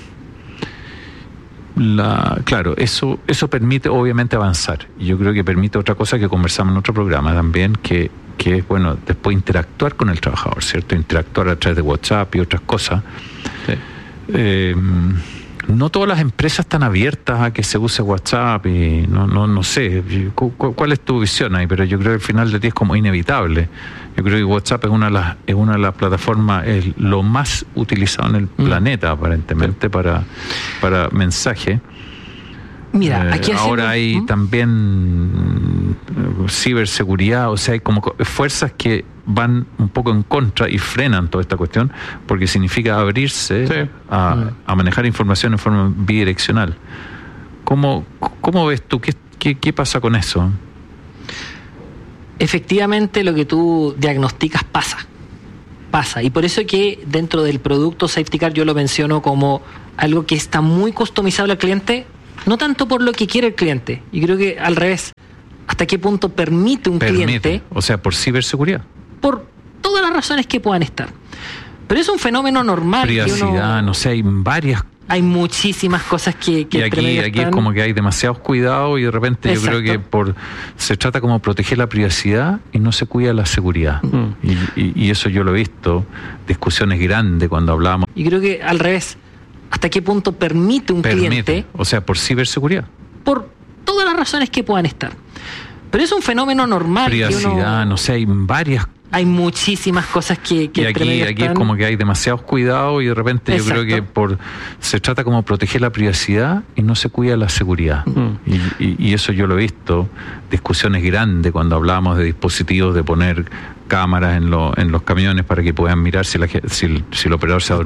[SPEAKER 11] la, claro, eso, eso permite obviamente avanzar. Y yo creo que permite otra cosa que conversamos en otro programa también, que, que es, bueno, después interactuar con el trabajador, ¿cierto? Interactuar a través de WhatsApp y otras cosas. Sí. Eh, no todas las empresas están abiertas a que se use WhatsApp y no no no sé cuál es tu visión ahí, pero yo creo que al final del día es como inevitable. Yo creo que WhatsApp es una de las es una de las plataformas, es lo más utilizado en el mm. planeta aparentemente para para mensaje.
[SPEAKER 13] Mira, aquí
[SPEAKER 11] eh, ahora hay ¿Mm? también ciberseguridad, o sea, hay como fuerzas que van un poco en contra y frenan toda esta cuestión, porque significa abrirse sí. a, mm. a manejar información en forma bidireccional. ¿Cómo, cómo ves tú? ¿Qué, qué, qué pasa con eso?
[SPEAKER 13] Efectivamente, lo que tú diagnosticas pasa. Pasa. Y por eso que dentro del producto SafetyCard yo lo menciono como algo que está muy customizable al cliente, no tanto por lo que quiere el cliente. Y creo que al revés. ¿Hasta qué punto permite un permite, cliente?
[SPEAKER 11] O sea, por ciberseguridad.
[SPEAKER 13] Por todas las razones que puedan estar. Pero es un fenómeno normal.
[SPEAKER 11] Privacidad,
[SPEAKER 13] que uno,
[SPEAKER 11] no sé, hay varias.
[SPEAKER 13] Hay muchísimas cosas que, que
[SPEAKER 11] y aquí, aquí es como que hay demasiados cuidados y de repente Exacto. yo creo que por se trata como proteger la privacidad y no se cuida la seguridad. Uh-huh. Y, y, y eso yo lo he visto, discusiones grandes cuando hablábamos.
[SPEAKER 13] Y creo que al revés. ¿Hasta qué punto permite un permite, cliente?
[SPEAKER 11] O sea, por ciberseguridad.
[SPEAKER 13] Por todas las razones que puedan estar. Pero es un fenómeno normal.
[SPEAKER 11] Privacidad,
[SPEAKER 13] que uno,
[SPEAKER 11] no sé, hay varias.
[SPEAKER 13] Hay muchísimas cosas que, que
[SPEAKER 11] y aquí, aquí están... es como que hay demasiados cuidados y de repente Exacto. yo creo que por se trata como proteger la privacidad y no se cuida la seguridad. Uh-huh. Y, y, y eso yo lo he visto, discusiones grandes cuando hablábamos de dispositivos de poner cámaras en, lo, en los camiones para que puedan mirar si, la, si, el, si el operador se ha